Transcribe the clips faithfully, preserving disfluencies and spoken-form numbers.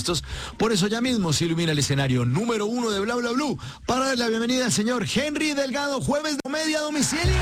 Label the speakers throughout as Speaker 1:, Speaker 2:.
Speaker 1: listos. Por eso ya mismo se ilumina el escenario número uno de Bla Bla Blue para dar la bienvenida al señor Henry Delgado, jueves de comedia a domicilio.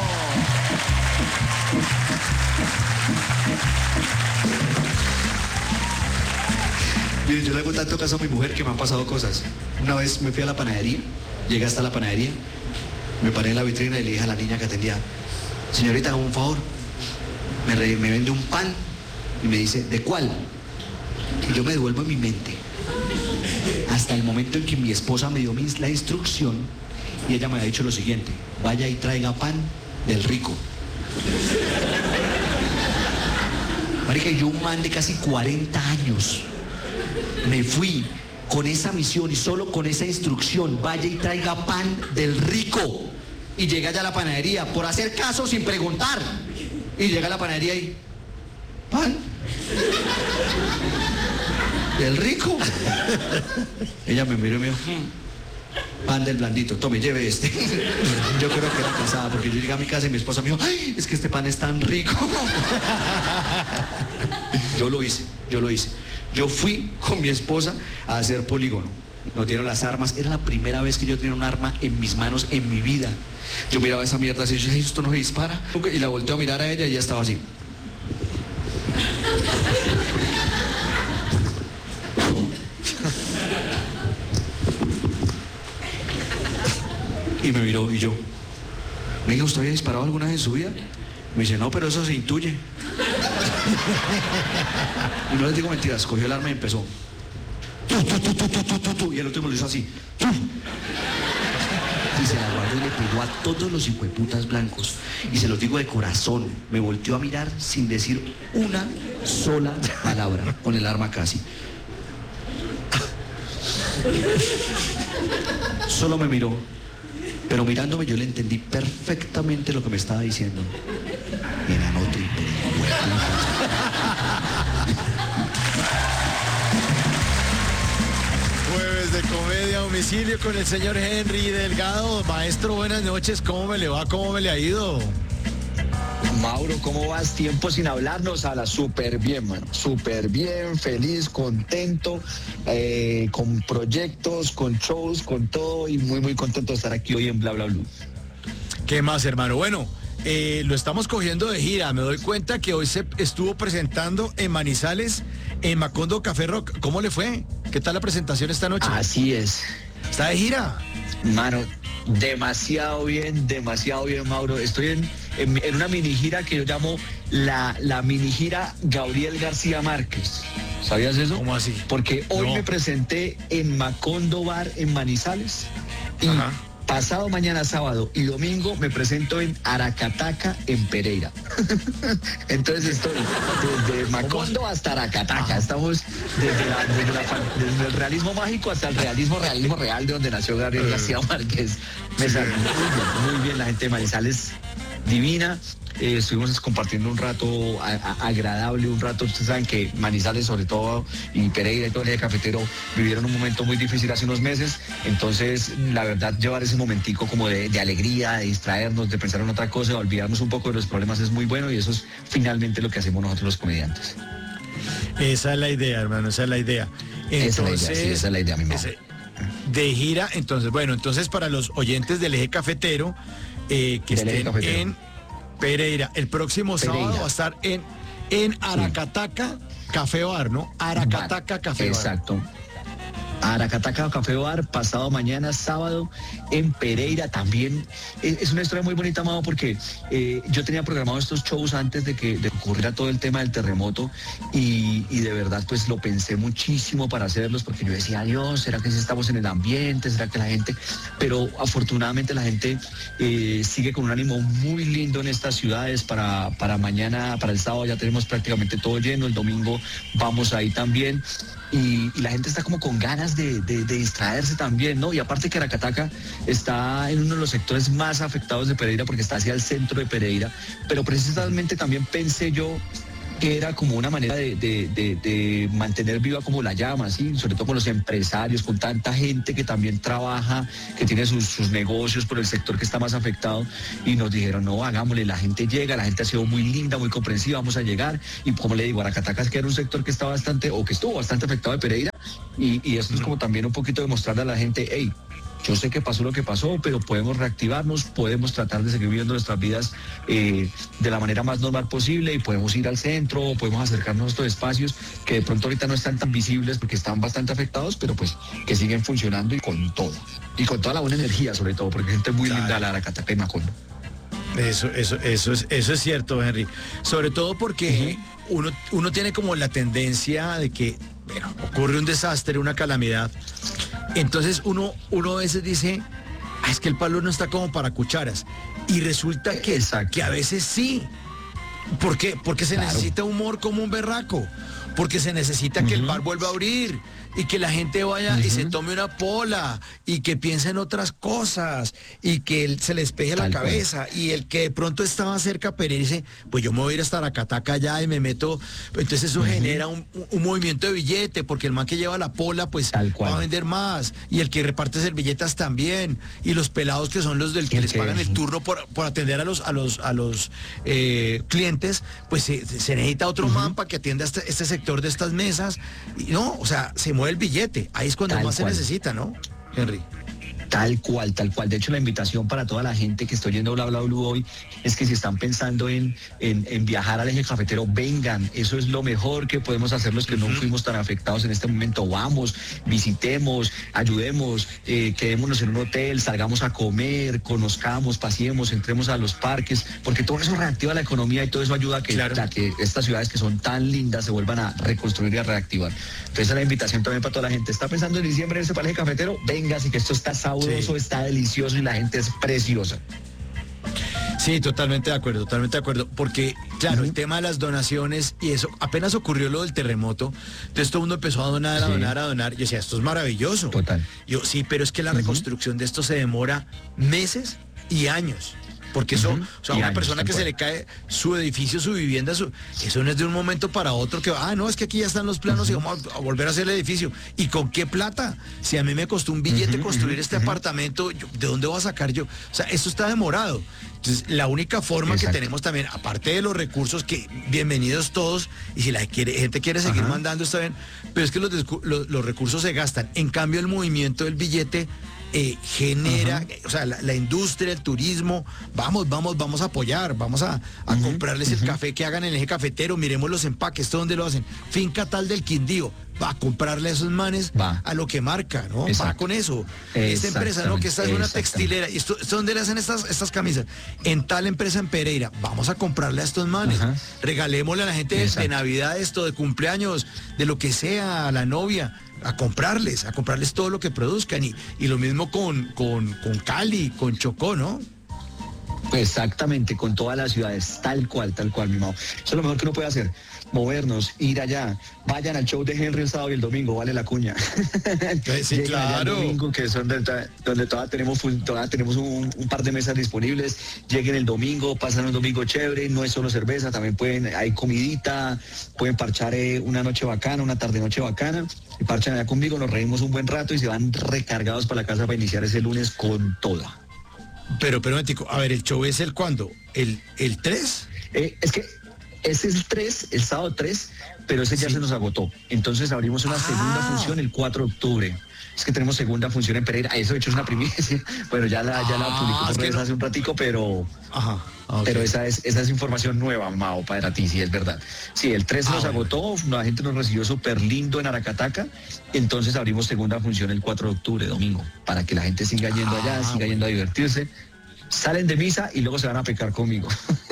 Speaker 2: Miren, yo le hago tanto caso a mi mujer que me han pasado cosas. Una vez me fui a la panadería, llegué hasta la panadería, me paré en la vitrina y le dije a la niña que atendía: señorita, hago un favor, me, re, me vende un pan. Y me dice: ¿de cuál? Y yo me devuelvo en mi mente hasta el momento en que mi esposa me dio la instrucción y ella me ha dicho lo siguiente: vaya y traiga pan del rico. Marica, yo, un man de casi cuarenta años, me fui con esa misión y solo con esa instrucción: vaya y traiga pan del rico. Y llegué allá a la panadería por hacer caso sin preguntar. Y llegué a la panadería y... ¿pan? ¿del rico? Ella me miró y me dijo: pan del blandito, tome, lleve este. Yo creo que era casada, porque yo llegué a mi casa y mi esposa me dijo: ay, es que este pan es tan rico. Yo lo hice, yo lo hice. Yo fui con mi esposa a hacer polígono. Nos dieron las armas. Era la primera vez que yo tenía un arma en mis manos en mi vida. Yo miraba esa mierda así, yo dije: esto no se dispara. Y la volteo a mirar a ella y ella estaba así. Y me miró y yo: me dijo, ¿usted había disparado alguna vez en su vida? Me dice: no, pero eso se intuye. Y no les digo mentiras, cogió el arma y empezó. Tu, tu, tu, tu, tu, tu, tu, y el último lo hizo así. Tu. Y se la guardó y le pegó a todos los hijueputas blancos. Y se los digo de corazón, me volteó a mirar sin decir una sola palabra, con el arma casi. Solo me miró, pero mirándome yo le entendí perfectamente lo que me estaba diciendo. Eran otro
Speaker 1: Jueves de comedia a domicilio con el señor Henry Delgado. Maestro, buenas noches, ¿cómo me le va? ¿Cómo me le ha ido?
Speaker 3: Mauro, ¿cómo vas? Tiempo sin hablarnos. A la súper bien, mano. Súper bien, feliz, contento, eh, con proyectos, con shows, con todo, y muy, muy contento de estar aquí hoy en Bla Bla Blue.
Speaker 1: ¿Qué más, hermano? Bueno, eh, lo estamos cogiendo de gira. Me doy cuenta que hoy se estuvo presentando en Manizales, en Macondo Café Rock. ¿Cómo le fue? ¿Qué tal la presentación esta noche?
Speaker 3: Así es.
Speaker 1: ¿Está de gira?
Speaker 3: Mano, demasiado bien, demasiado bien, Mauro. Estoy en, en, en una mini gira que yo llamo la, la mini gira Gabriel García Márquez. ¿Sabías eso?
Speaker 1: ¿Cómo así?
Speaker 3: Porque hoy
Speaker 1: No.
Speaker 3: me presenté en Macondo Bar en Manizales y
Speaker 1: Ajá.
Speaker 3: pasado mañana sábado y domingo me presento en Aracataca en Pereira. Entonces estoy desde Macondo hasta Aracataca. Estamos desde, la, desde, la, desde el realismo mágico hasta el realismo, realismo real de donde nació Gabriel García Márquez. Me salió muy bien, muy bien, la gente de Manizales divina. Eh, estuvimos compartiendo un rato a, a, agradable, un rato. Ustedes saben que Manizales, sobre todo, y Pereira y todo el eje cafetero vivieron un momento muy difícil hace unos meses. Entonces, la verdad, llevar ese momentico como de, de alegría, de distraernos, de pensar en otra cosa, de olvidarnos un poco de los problemas es muy bueno, y eso es finalmente lo que hacemos nosotros los comediantes.
Speaker 1: Esa es la idea, hermano, esa es la idea. Entonces,
Speaker 3: esa es la idea, sí, esa es la idea, mi mamá.
Speaker 1: ese- de gira, entonces, bueno, entonces para los oyentes del eje cafetero, eh, que
Speaker 3: Del eje
Speaker 1: estén
Speaker 3: cafetero.
Speaker 1: en Pereira, el próximo
Speaker 3: Pereira.
Speaker 1: sábado va a estar en, en Aracataca Café Bar, ¿no? Aracataca Café Bar.
Speaker 3: Exacto. Aracataca Café Bar, pasado mañana, sábado, en Pereira también. Es, es una historia muy bonita, Amado, porque eh, yo tenía programado estos shows antes de que de ocurriera todo el tema del terremoto, y, y de verdad pues lo pensé muchísimo para hacerlos, porque yo decía: Dios, ¿será que sí estamos en el ambiente? ¿Será que la gente? Pero afortunadamente la gente eh, sigue con un ánimo muy lindo en estas ciudades. Para, para mañana, para el sábado ya tenemos prácticamente todo lleno, el domingo vamos ahí también. Y, y la gente está como con ganas de, de, de distraerse también, ¿no? Y aparte que Aracataca está en uno de los sectores más afectados de Pereira, porque está hacia el centro de Pereira, pero precisamente también pensé yo que era como una manera de, de, de, de mantener viva como la llama, ¿sí? Sobre todo con los empresarios, con tanta gente que también trabaja, que tiene sus, sus negocios por el sector que está más afectado, y nos dijeron: no, hagámosle, la gente llega, la gente ha sido muy linda, muy comprensiva, vamos a llegar. Y como le digo, Aracataca, que era un sector que está bastante, o que estuvo bastante afectado de Pereira, Y, y esto es como también un poquito demostrarle a la gente, hey, yo sé que pasó lo que pasó, pero podemos reactivarnos, podemos tratar de seguir viviendo nuestras vidas eh, de la manera más normal posible y podemos ir al centro, podemos acercarnos a estos espacios que de pronto ahorita no están tan visibles porque están bastante afectados, pero pues que siguen funcionando y con todo. Y con toda la buena energía sobre todo, porque hay gente muy
Speaker 1: Claro.
Speaker 3: linda la Aracataca y Macondo.
Speaker 1: Eso, eso, eso es, eso es cierto, Henry. Sobre todo porque uh-huh. uno, uno tiene como la tendencia de que, bueno, ocurre un desastre, una calamidad. Entonces uno, uno a veces dice, ah, es que el palo no está como para cucharas. Y resulta que, que a veces sí. ¿Por qué? Porque se claro. necesita humor como un berraco. Porque se necesita uh-huh. que el bar vuelva a abrir. Y que la gente vaya uh-huh. y se tome una pola y que piense en otras cosas y que él se le despeje la cabeza cual. Y el que de pronto estaba cerca pero dice, pues yo me voy a ir hasta Aracataca allá y me meto, entonces eso uh-huh. genera un, un movimiento de billete porque el man que lleva la pola pues va a vender más y el que reparte servilletas también y los pelados que son los del que les pagan el turno por, por atender a los a los a los eh, clientes, pues se, se necesita otro uh-huh. man para que atienda este, este sector de estas mesas y no, o sea, se mueve el billete, ahí es cuando tal más cual. Se necesita, ¿no, Henry?
Speaker 3: Tal cual, tal cual. De hecho, la invitación para toda la gente que está oyendo Bla Bla Blue hoy es que si están pensando en, en, en viajar al eje cafetero, vengan. Eso es lo mejor que podemos hacer los que uh-huh. no fuimos tan afectados en este momento. Vamos, visitemos, ayudemos, eh, quedémonos en un hotel, salgamos a comer, conozcamos, paseemos, entremos a los parques, porque todo eso reactiva la economía y todo eso ayuda a que, claro. a que estas ciudades que son tan lindas se vuelvan a reconstruir y a reactivar. Entonces, la invitación también para toda la gente. ¿Está pensando en diciembre en ese eje cafetero? Venga, así que esto está sabroso. Sí. Está delicioso y la gente es preciosa.
Speaker 1: Sí, totalmente de acuerdo, totalmente de acuerdo, porque claro, uh-huh. el tema de las donaciones y eso, apenas ocurrió lo del terremoto, entonces todo el mundo empezó a donar, a sí. donar, a donar, y yo decía, esto es maravilloso.
Speaker 3: Total.
Speaker 1: Yo, sí, pero es que la uh-huh. reconstrucción de esto se demora meses y años. Porque eso, uh-huh. o sea, y una años, persona que se le cae su edificio, su vivienda, su, eso no es de un momento para otro que, ah, no, es que aquí ya están los planos uh-huh. y vamos a, a volver a hacer el edificio. ¿Y con qué plata? Si a mí me costó un billete uh-huh, construir uh-huh, este uh-huh. apartamento, yo, ¿de dónde voy a sacar yo? O sea, esto está demorado. Entonces, la única forma Exacto. que tenemos también, aparte de los recursos, que bienvenidos todos, y si la quiere, gente quiere seguir uh-huh. mandando, está bien, pero es que los, los, los recursos se gastan. En cambio, el movimiento del billete Eh, genera, uh-huh. o sea, la, la industria, el turismo, vamos, vamos, vamos a apoyar, vamos a, a uh-huh. comprarles uh-huh. el café que hagan en el eje cafetero, miremos los empaques, ¿esto dónde lo hacen? Finca tal del Quindío, va a comprarle a esos manes va. A lo que marca, ¿no? Exacto. Va con eso. Esta empresa, ¿no? Que esta es una textilera, ¿y esto, esto dónde le hacen estas, estas camisas? En tal empresa en Pereira, vamos a comprarle a estos manes, uh-huh. regalémosle a la gente de, de Navidad esto, de cumpleaños, de lo que sea, a la novia, a comprarles, a comprarles todo lo que produzcan y, y lo mismo con, con, con Cali, con Chocó, ¿no?
Speaker 3: Exactamente, con todas las ciudades, tal cual, tal cual, mi mamá. Eso es lo mejor que uno puede hacer, movernos, ir allá, vayan al show de Henry el sábado y el domingo, vale la cuña.
Speaker 1: Sí, claro.
Speaker 3: El domingo, que son donde, donde todavía tenemos, todavía tenemos un, un par de mesas disponibles, lleguen el domingo, pasan un domingo chévere, no es solo cerveza, también pueden, hay comidita, pueden parchar eh, una noche bacana, una tarde noche bacana, y parchan allá conmigo, nos reímos un buen rato y se van recargados para la casa para iniciar ese lunes con toda.
Speaker 1: Pero, pero, a ver, ¿el show es el cuándo? ¿El, el tres?
Speaker 3: Eh, es que ese es el tres, el sábado tres, pero ese ya sí. se nos agotó. Entonces abrimos una ah. segunda función el cuatro de octubre. Es que tenemos segunda función en Pereira. Eso de hecho es una primicia. Bueno, ya la, ya la
Speaker 1: ah,
Speaker 3: publicó por redes
Speaker 1: no.
Speaker 3: hace un ratico, pero...
Speaker 1: Ajá. Okay.
Speaker 3: Pero esa es, esa es información nueva, Mao, para ti, sí, es verdad. Sí, el tres ah, nos bueno. agotó, la gente nos recibió súper lindo en Aracataca, entonces abrimos segunda función el cuatro de octubre, domingo, para que la gente siga yendo ah, allá, siga bueno. yendo a divertirse. Salen de misa y luego se van a pecar conmigo.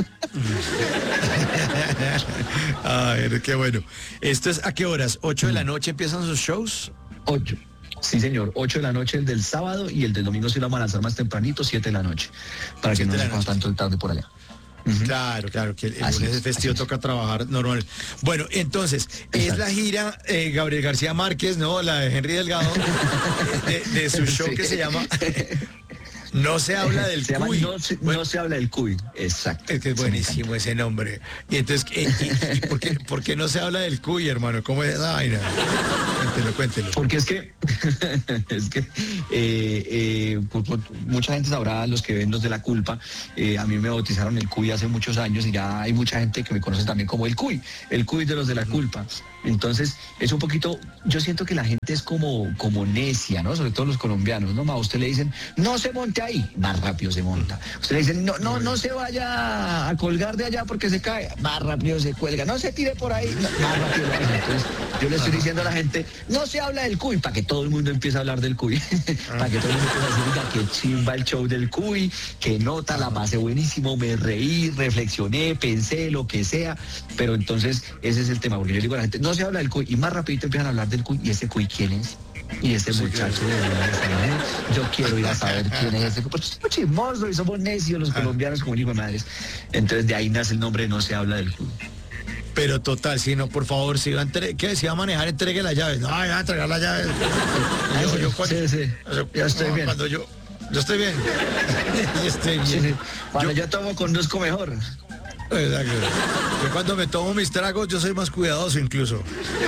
Speaker 1: A ver, qué bueno. ¿Esto es a qué horas? ¿ocho de la noche empiezan sus shows?
Speaker 3: ocho. Sí, señor. ocho de la noche el del sábado y el del domingo sí lo van a lanzar más tempranito, siete de la noche. Para que no nos pase tanto el tarde por allá.
Speaker 1: Uh-huh. Claro, claro, que el, el lunes es festivo, toca trabajar normal. Bueno, entonces, Exacto. es la gira eh, Gabriel García Márquez, ¿no? La de Henry Delgado, de, de su show sí. que se llama... No se habla del
Speaker 3: se
Speaker 1: cuy.
Speaker 3: Llama, no, se, bueno, no se habla del cuy, exacto.
Speaker 1: Es que es buenísimo ese nombre. Y entonces, ¿y, y, y por, qué, por qué no se habla del cuy, hermano? ¿Cómo es esa vaina? Cuéntelo, cuéntelo.
Speaker 3: Porque es que, es que eh, eh, pues, pues, mucha gente sabrá, los que ven los de La Culpa, eh, a mí me bautizaron el cuy hace muchos años y ya hay mucha gente que me conoce también como el cuy, el cuy de los de La Culpa. Entonces, es un poquito, yo siento que la gente es como, como necia, ¿no? Sobre todo los colombianos, ¿no? A usted le dicen, no se monte ahí, más rápido se monta. Usted le dicen, no, no, no se vaya a colgar de allá porque se cae, más rápido se cuelga. No se tire por ahí, más rápido lo hace. Entonces, yo le estoy diciendo a la gente, no se habla del cuy, para que todo el mundo empiece a hablar del cuy. Para que todo el mundo empiece a decir, diga, qué chimba el show del cuy, que nota, la pasé buenísimo, me reí, reflexioné, pensé, lo que sea. Pero entonces, ese es el tema, porque yo digo a la gente, no se habla del cuy, y más rapidito empiezan a hablar del cuy, y ese cuy, ¿quién es? Y ese sí, muchacho de verdad, yo quiero ir a saber quién es ese cuy, pues somos chismosos y somos necios los colombianos como el hijo de madres. Entonces de ahí nace el nombre, no se habla del cuy.
Speaker 1: Pero total, si no, por favor, si va a, entre... ¿qué? Si va a manejar, entregue las llaves. No, ya, entregar las llaves.
Speaker 3: Yo, yo, cuando... Sí, sí, yo estoy no, bien.
Speaker 1: Cuando yo... Yo estoy bien. Yo estoy bien.
Speaker 3: Sí, sí. Cuando yo... yo tomo, conduzco mejor.
Speaker 1: Exacto. Yo cuando me tomo mis tragos, yo soy más cuidadoso incluso.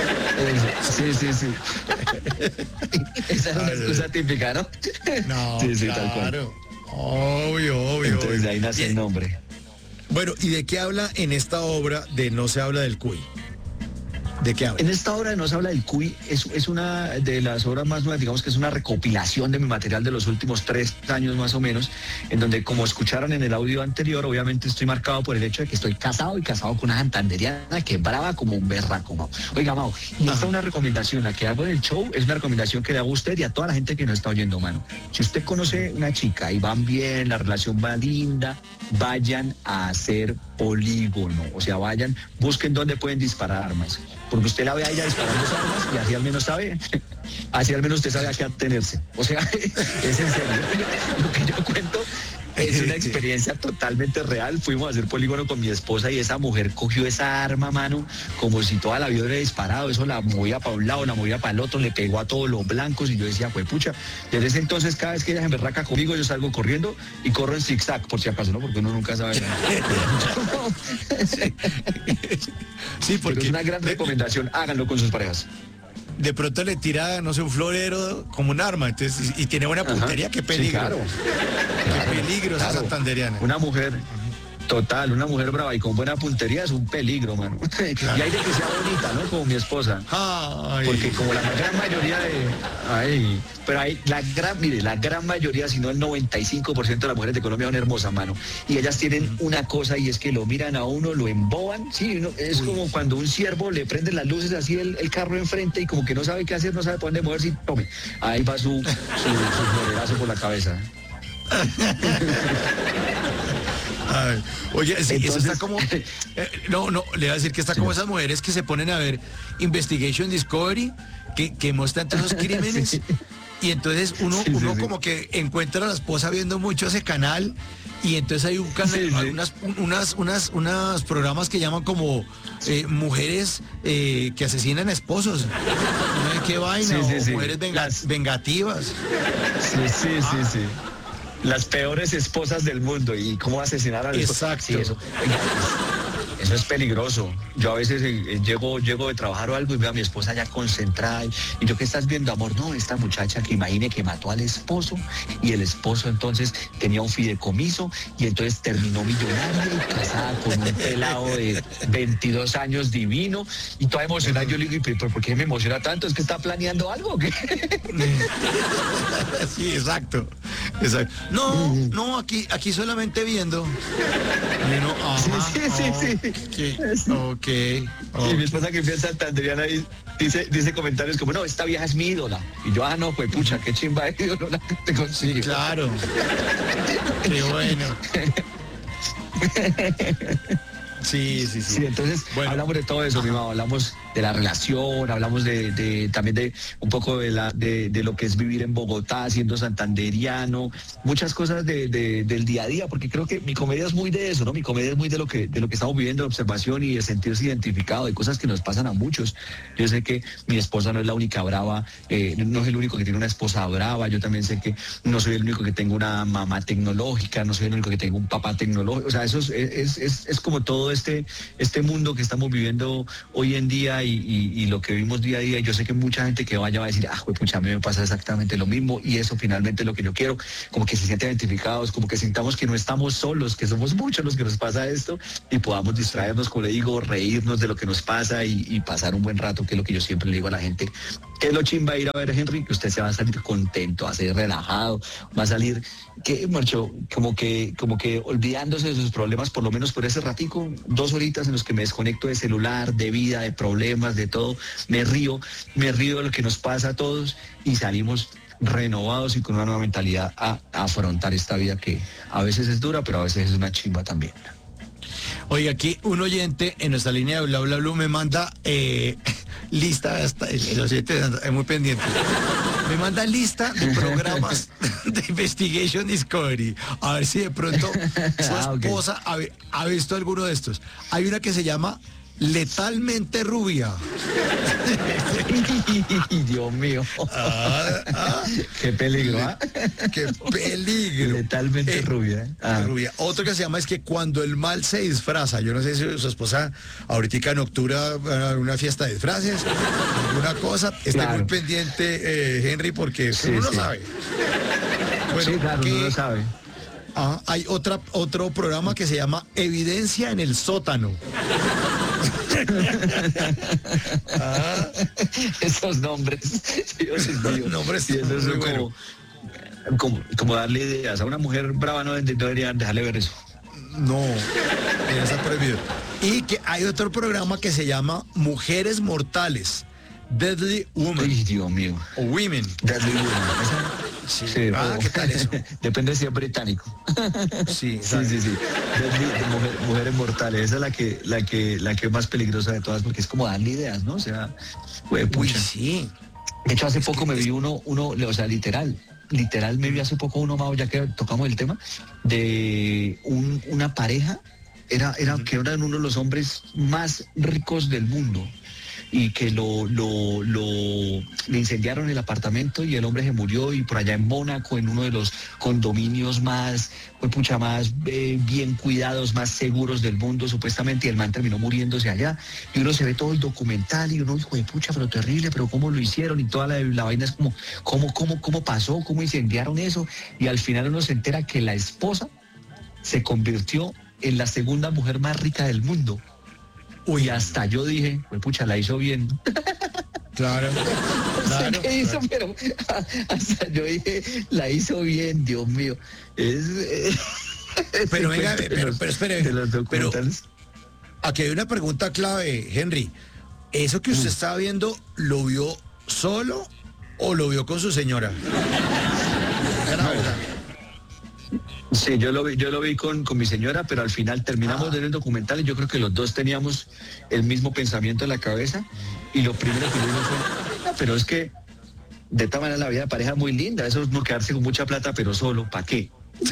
Speaker 3: Sí, sí, sí. Esa es una excusa típica, ¿no?
Speaker 1: No,
Speaker 3: sí, sí,
Speaker 1: claro.
Speaker 3: Tal cual.
Speaker 1: Obvio, obvio.
Speaker 3: Entonces
Speaker 1: obvio.
Speaker 3: de ahí nace el nombre.
Speaker 1: Bueno, ¿y de qué habla en esta obra de No se habla del cuy? ¿De qué habla?
Speaker 3: En esta obra de No se habla del cuy es, es una de las obras más nuevas, digamos que es una recopilación de mi material de los últimos tres años más o menos, en donde, como escucharon en el audio anterior, obviamente estoy marcado por el hecho de que estoy casado y casado con una santanderiana que es brava como un berraco, Mau. Oiga, Mau, y esta es una recomendación, la que hago en el show, es una recomendación que le hago a usted y a toda la gente que nos está oyendo, mano. Si usted conoce una chica y van bien, la relación va linda, vayan a hacer polígono, o sea, vayan, busquen dónde pueden disparar armas. Porque usted la ve a ella disparando armas y así al menos sabe, así al menos usted sabe a qué atenerse. O sea, es en serio. Lo que yo cuento es una experiencia totalmente real. Fuimos a hacer polígono con mi esposa y esa mujer cogió esa arma, mano, como si toda la vida hubiera disparado. Eso la movía para un lado, la movía para el otro, le pegó a todos los blancos y yo decía, pues pucha, desde ese entonces cada vez que ella se emberraca conmigo yo salgo corriendo y corro en zigzag, por si acaso, ¿no? Porque uno nunca sabe.
Speaker 1: Sí, sí, porque...
Speaker 3: Pero es una gran recomendación, háganlo con sus parejas.
Speaker 1: De pronto le tira, no sé, un florero como un arma, entonces, y, y tiene buena puntería, qué peligro.
Speaker 3: Sí, claro.
Speaker 1: Qué
Speaker 3: claro,
Speaker 1: peligro esa
Speaker 3: claro.
Speaker 1: santanderiana.
Speaker 3: Una mujer, total, una mujer brava y con buena puntería es un peligro, mano. Claro. Y hay de que sea bonita, ¿no? Como mi esposa.
Speaker 1: Ay.
Speaker 3: Porque como la gran mayoría de... Ay, pero hay la gran, mire, la gran mayoría, si no el noventa y cinco por ciento de las mujeres de Colombia son hermosas, mano. Y ellas tienen una cosa y es que lo miran a uno, lo emboban. Sí, no, es Uy. como cuando un ciervo le prende las luces así el, el carro enfrente y como que no sabe qué hacer, no sabe por dónde moverse y tome. Ahí va su, su, su florerazo por la cabeza.
Speaker 1: Ay, oye, sí,
Speaker 3: Entonces,
Speaker 1: eso está como... Eh, no, no, le voy a decir que está sí. como esas mujeres que se ponen a ver Investigation Discovery, que, que muestran todos los crímenes, sí. y entonces uno, sí, uno sí, como sí. que encuentra a la esposa viendo mucho ese canal, y entonces hay un canal, sí, sí. Unas, unas, unas, unas programas que llaman como eh, mujeres eh, que asesinan esposos. ¿Qué vaina?
Speaker 3: Sí, sí,
Speaker 1: o
Speaker 3: sí.
Speaker 1: mujeres venga,
Speaker 3: Las...
Speaker 1: vengativas.
Speaker 3: Sí, sí, ah. sí, sí. Las peores esposas del mundo y cómo asesinar a la esposa.
Speaker 1: Exacto.
Speaker 3: Sí, eso, oiga, eso es peligroso. Yo a veces eh, llego, llego de trabajar o algo y veo a mi esposa ya concentrada. Y, y yo, ¿qué estás viendo, amor? No, esta muchacha que imagine que mató al esposo y el esposo entonces tenía un fideicomiso y entonces terminó millonaria y casada con un pelado de veintidós años divino y toda emocionada. Yo le digo, ¿pero por qué me emociona tanto? ¿Es que está planeando algo o qué?
Speaker 1: Sí, exacto. Exacto. No, no, aquí, aquí solamente viendo. You know, ajá,
Speaker 3: sí, sí,
Speaker 1: oh,
Speaker 3: sí,
Speaker 1: sí.
Speaker 3: sí.
Speaker 1: Okay, okay.
Speaker 3: Y mi esposa que piensa santanderiana dice, dice comentarios como, no, esta vieja es mi ídola. Y yo, ah, no, pues pucha, qué chimba de ídola que te consigo.
Speaker 1: Claro. Qué bueno. Sí, sí, sí.
Speaker 3: Sí, entonces bueno. hablamos de todo eso, mi mamá, hablamos de la relación, hablamos de, de también de un poco de la de, de lo que es vivir en Bogotá, siendo santanderiano, muchas cosas de, de, del día a día, porque creo que mi comedia es muy de eso, ¿no? Mi comedia es muy de lo que de lo que estamos viviendo, de observación y de sentirse identificado, de cosas que nos pasan a muchos. Yo sé que mi esposa no es la única brava, eh, no es el único que tiene una esposa brava, yo también sé que no soy el único que tengo una mamá tecnológica, no soy el único que tengo un papá tecnológico, o sea, eso es, es, es, es como todo este, este mundo que estamos viviendo hoy en día y, y, y lo que vivimos día a día. Yo sé que mucha gente que vaya va a decir, ah, pues pucha, a mí me pasa exactamente lo mismo, y eso finalmente es lo que yo quiero, como que se sienten identificados, como que sintamos que no estamos solos, que somos muchos los que nos pasa esto, y podamos distraernos, como le digo, reírnos de lo que nos pasa y, y pasar un buen rato, que es lo que yo siempre le digo a la gente. Que es lo chimba ir a ver a Henry, que usted se va a salir contento, va a salir relajado, va a salir, que marchó, como que, como que olvidándose de sus problemas, por lo menos por ese ratico, dos horitas en los que me desconecto de celular, de vida, de problemas, de todo, me río, me río de lo que nos pasa a todos y salimos renovados y con una nueva mentalidad a, a afrontar esta vida que a veces es dura, pero a veces es una chimba también.
Speaker 1: Oye, aquí un oyente en nuestra línea de Bla Bla Blue me manda eh, lista, hasta, el oyente es muy pendiente, me manda lista de programas de Investigation Discovery, a ver si de pronto su
Speaker 3: Ah, okay.
Speaker 1: esposa ha, ha visto alguno de estos. Hay una que se llama Letalmente Rubia.
Speaker 3: Dios mío.
Speaker 1: Ah, ah,
Speaker 3: Qué peligro, ¿ah?
Speaker 1: ¡Qué peligro!
Speaker 3: Letalmente
Speaker 1: Eh,
Speaker 3: rubia. ¿eh? Ah.
Speaker 1: Rubia. Otro que se llama es que cuando el mal se disfraza. Yo no sé si su esposa ahorita en octubre va a una fiesta de disfraces, alguna cosa. Esté
Speaker 3: Claro.
Speaker 1: muy pendiente, eh, Henry, porque
Speaker 3: Sí,
Speaker 1: uno no
Speaker 3: sí.
Speaker 1: sabe. Bueno,
Speaker 3: Sí, claro,
Speaker 1: que-
Speaker 3: uno lo sabe.
Speaker 1: ah, hay otra, otro programa que se llama Evidencia en el Sótano. Ah,
Speaker 3: Esos nombres, Dios mío.
Speaker 1: Nombres
Speaker 3: Sí, eso es
Speaker 1: muy
Speaker 3: como, como, como darle ideas. A una mujer brava no, no deberían dejarle ver eso.
Speaker 1: no, ya está prohibido. Y que hay otro programa que se llama Mujeres Mortales, Deadly Woman,
Speaker 3: Ay, Dios mío.
Speaker 1: o Women.
Speaker 3: Deadly Woman.
Speaker 1: Sí.
Speaker 3: Sí,
Speaker 1: Ah,
Speaker 3: o-
Speaker 1: ¿qué tal eso?
Speaker 3: Depende si es británico.
Speaker 1: Sí,
Speaker 3: Sí, sí, sí. Deadly, de mujer- mujeres mortales. Esa es la que, la que, la que es más peligrosa de todas, porque es como darle ideas, ¿no? O sea, güey,
Speaker 1: Uy,
Speaker 3: pucha.
Speaker 1: sí.
Speaker 3: De hecho, hace poco me vi uno, uno, o sea, literal, literal me vi hace poco uno, Mao, ya que tocamos el tema, de un, una pareja, era, era, que eran uno de los hombres más ricos del mundo, y que lo, lo, lo, le incendiaron el apartamento y el hombre se murió, y por allá en Mónaco, en uno de los condominios más, pues pucha, más eh, bien cuidados, más seguros del mundo, supuestamente, y el man terminó muriéndose allá, y uno se ve todo el documental, y uno, hijo de pucha, pero terrible, pero cómo lo hicieron, y toda la, la vaina es como, cómo, cómo, cómo pasó, cómo incendiaron eso, y al final uno se entera que la esposa se convirtió en la segunda mujer más rica del mundo. Uy, hasta yo dije, pues pucha, la hizo bien.
Speaker 1: Claro,
Speaker 3: No sé
Speaker 1: claro.
Speaker 3: qué hizo,
Speaker 1: claro.
Speaker 3: pero hasta yo dije, la hizo bien, Dios mío. Es, eh,
Speaker 1: Pero
Speaker 3: ese
Speaker 1: venga,
Speaker 3: cuento de
Speaker 1: pero,
Speaker 3: los-
Speaker 1: pero espere,
Speaker 3: de los
Speaker 1: pero
Speaker 3: documentales.
Speaker 1: aquí hay una pregunta clave, Henry. ¿Eso que usted estaba viendo lo vio solo o lo vio con su señora? Diga la verdad.
Speaker 3: Sí, yo lo vi, yo lo vi con, con mi señora, pero al final terminamos
Speaker 1: Ah.
Speaker 3: de ver el documental y yo creo que los dos teníamos el mismo pensamiento en la cabeza, y lo primero que yo dije fue, "Ah, pero es que de esta manera la vida de pareja es muy linda, eso es no quedarse con mucha plata, pero solo, ¿para qué?"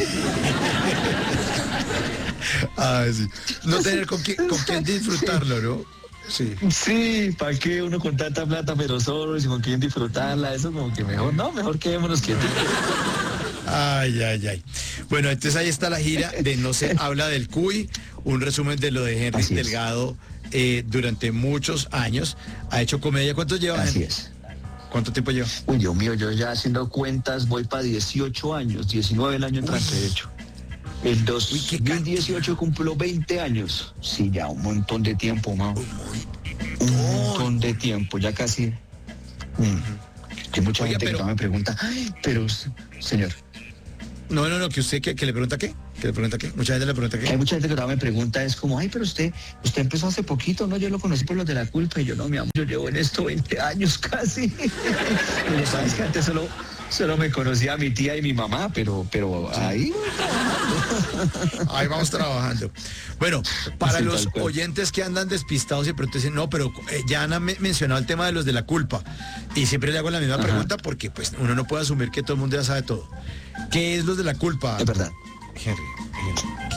Speaker 1: Ah, sí. No tener con quién, con quién disfrutarlo, ¿no? Sí.
Speaker 3: Sí, ¿para qué uno con tanta plata, pero solo, y con quién disfrutarla? Eso como que mejor, no, mejor quedémonos quietos.
Speaker 1: Ay, ay, ay. Bueno, entonces ahí está la gira de No se habla del Cuy, un resumen de lo de Henry
Speaker 3: Así es.
Speaker 1: Delgado eh, durante muchos años. Ha hecho comedia. ¿Cuánto lleva?
Speaker 3: Así
Speaker 1: Henry?
Speaker 3: es.
Speaker 1: ¿Cuánto tiempo lleva?
Speaker 3: Uy, Dios mío, yo ya haciendo cuentas voy para dieciocho años, diecinueve el año entrante, de hecho. El
Speaker 1: Uy, qué
Speaker 3: dos mil dieciocho cumplo veinte años. Sí, ya un montón de tiempo, Mau. Un montón de tiempo, ya casi. Mm. Hay mucha
Speaker 1: Oiga,
Speaker 3: gente
Speaker 1: pero-
Speaker 3: que me pregunta, ay, pero, señor,
Speaker 1: No, no, no, que usted que, que le pregunta qué. ¿Que le pregunta qué? Mucha gente le pregunta
Speaker 3: hay
Speaker 1: qué.
Speaker 3: mucha gente que todavía me pregunta, es como, ay, pero usted, usted empezó hace poquito, ¿no? Yo lo conocí por los de la culpa, y yo, no, mi amor, yo llevo en esto veinte años casi. Pero sabes que antes solo, solo me conocía a mi tía y mi mamá, pero, pero ahí voy trabajando.
Speaker 1: Ahí vamos trabajando. Bueno, para
Speaker 3: Sí,
Speaker 1: los
Speaker 3: tal cual.
Speaker 1: oyentes que andan despistados y pronto dicen, no, pero eh, ya han me- mencionado el tema de los de la culpa. Y siempre le hago la misma
Speaker 3: Ajá.
Speaker 1: pregunta porque pues uno no puede asumir que todo el mundo ya sabe todo. ¿Qué es los de la culpa?
Speaker 3: Es verdad.
Speaker 1: Henry, Henry,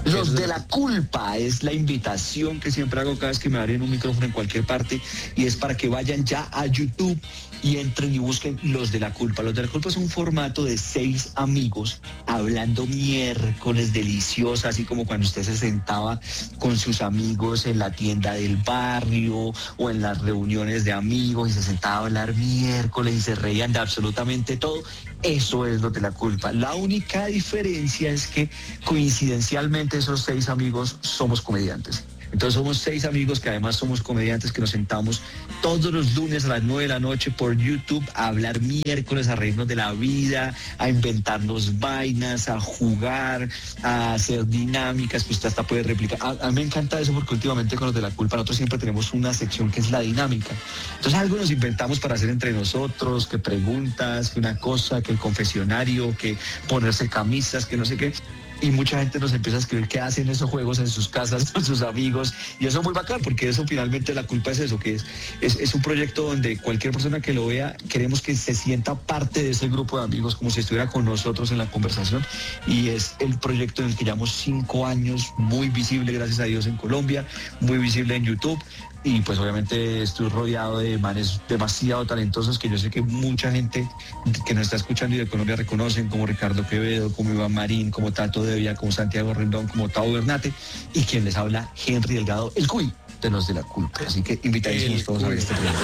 Speaker 3: Los de la culpa es la invitación que siempre hago cada vez que me abren un micrófono en cualquier parte, y es para que vayan ya a YouTube y entren y busquen Los de la Culpa. Los de la Culpa es un formato de seis amigos hablando miércoles deliciosa, así como cuando usted se sentaba con sus amigos en la tienda del barrio o en las reuniones de amigos y se sentaba a hablar miércoles y se reían de absolutamente todo. Eso es Los de la Culpa. La única diferencia es que coincidencialmente esos seis amigos somos comediantes. Entonces somos seis amigos que además somos comediantes que nos sentamos todos los lunes a las nueve de la noche por YouTube a hablar miércoles, a reírnos de la vida, a inventarnos vainas, a jugar, a hacer dinámicas que usted hasta puede replicar. A, a mí me encanta eso porque últimamente con Los de la Culpa nosotros siempre tenemos una sección que es la dinámica. Entonces algo nos inventamos para hacer entre nosotros, que preguntas, que una cosa, que el confesionario, que ponerse camisas, que no sé qué. Y mucha gente nos empieza a escribir que hacen esos juegos en sus casas con sus amigos, y eso es muy bacán porque eso finalmente la culpa es eso, que es, es, es un proyecto donde cualquier persona que lo vea queremos que se sienta parte de ese grupo de amigos como si estuviera con nosotros en la conversación, y es el proyecto en el que llevamos cinco años, muy visible gracias a Dios en Colombia, muy visible en YouTube. Y pues obviamente estoy rodeado de manes demasiado talentosos que yo sé que mucha gente que nos está escuchando y de Colombia reconocen, como Ricardo Quevedo, como Iván Marín, como Tato Devia, como Santiago Rendón, como Tavo Bernate, y quien les habla, Henry Delgado, el Cuy de Los de la Culpa. Así que invitadísimos
Speaker 1: el
Speaker 3: todos a ver este proyecto.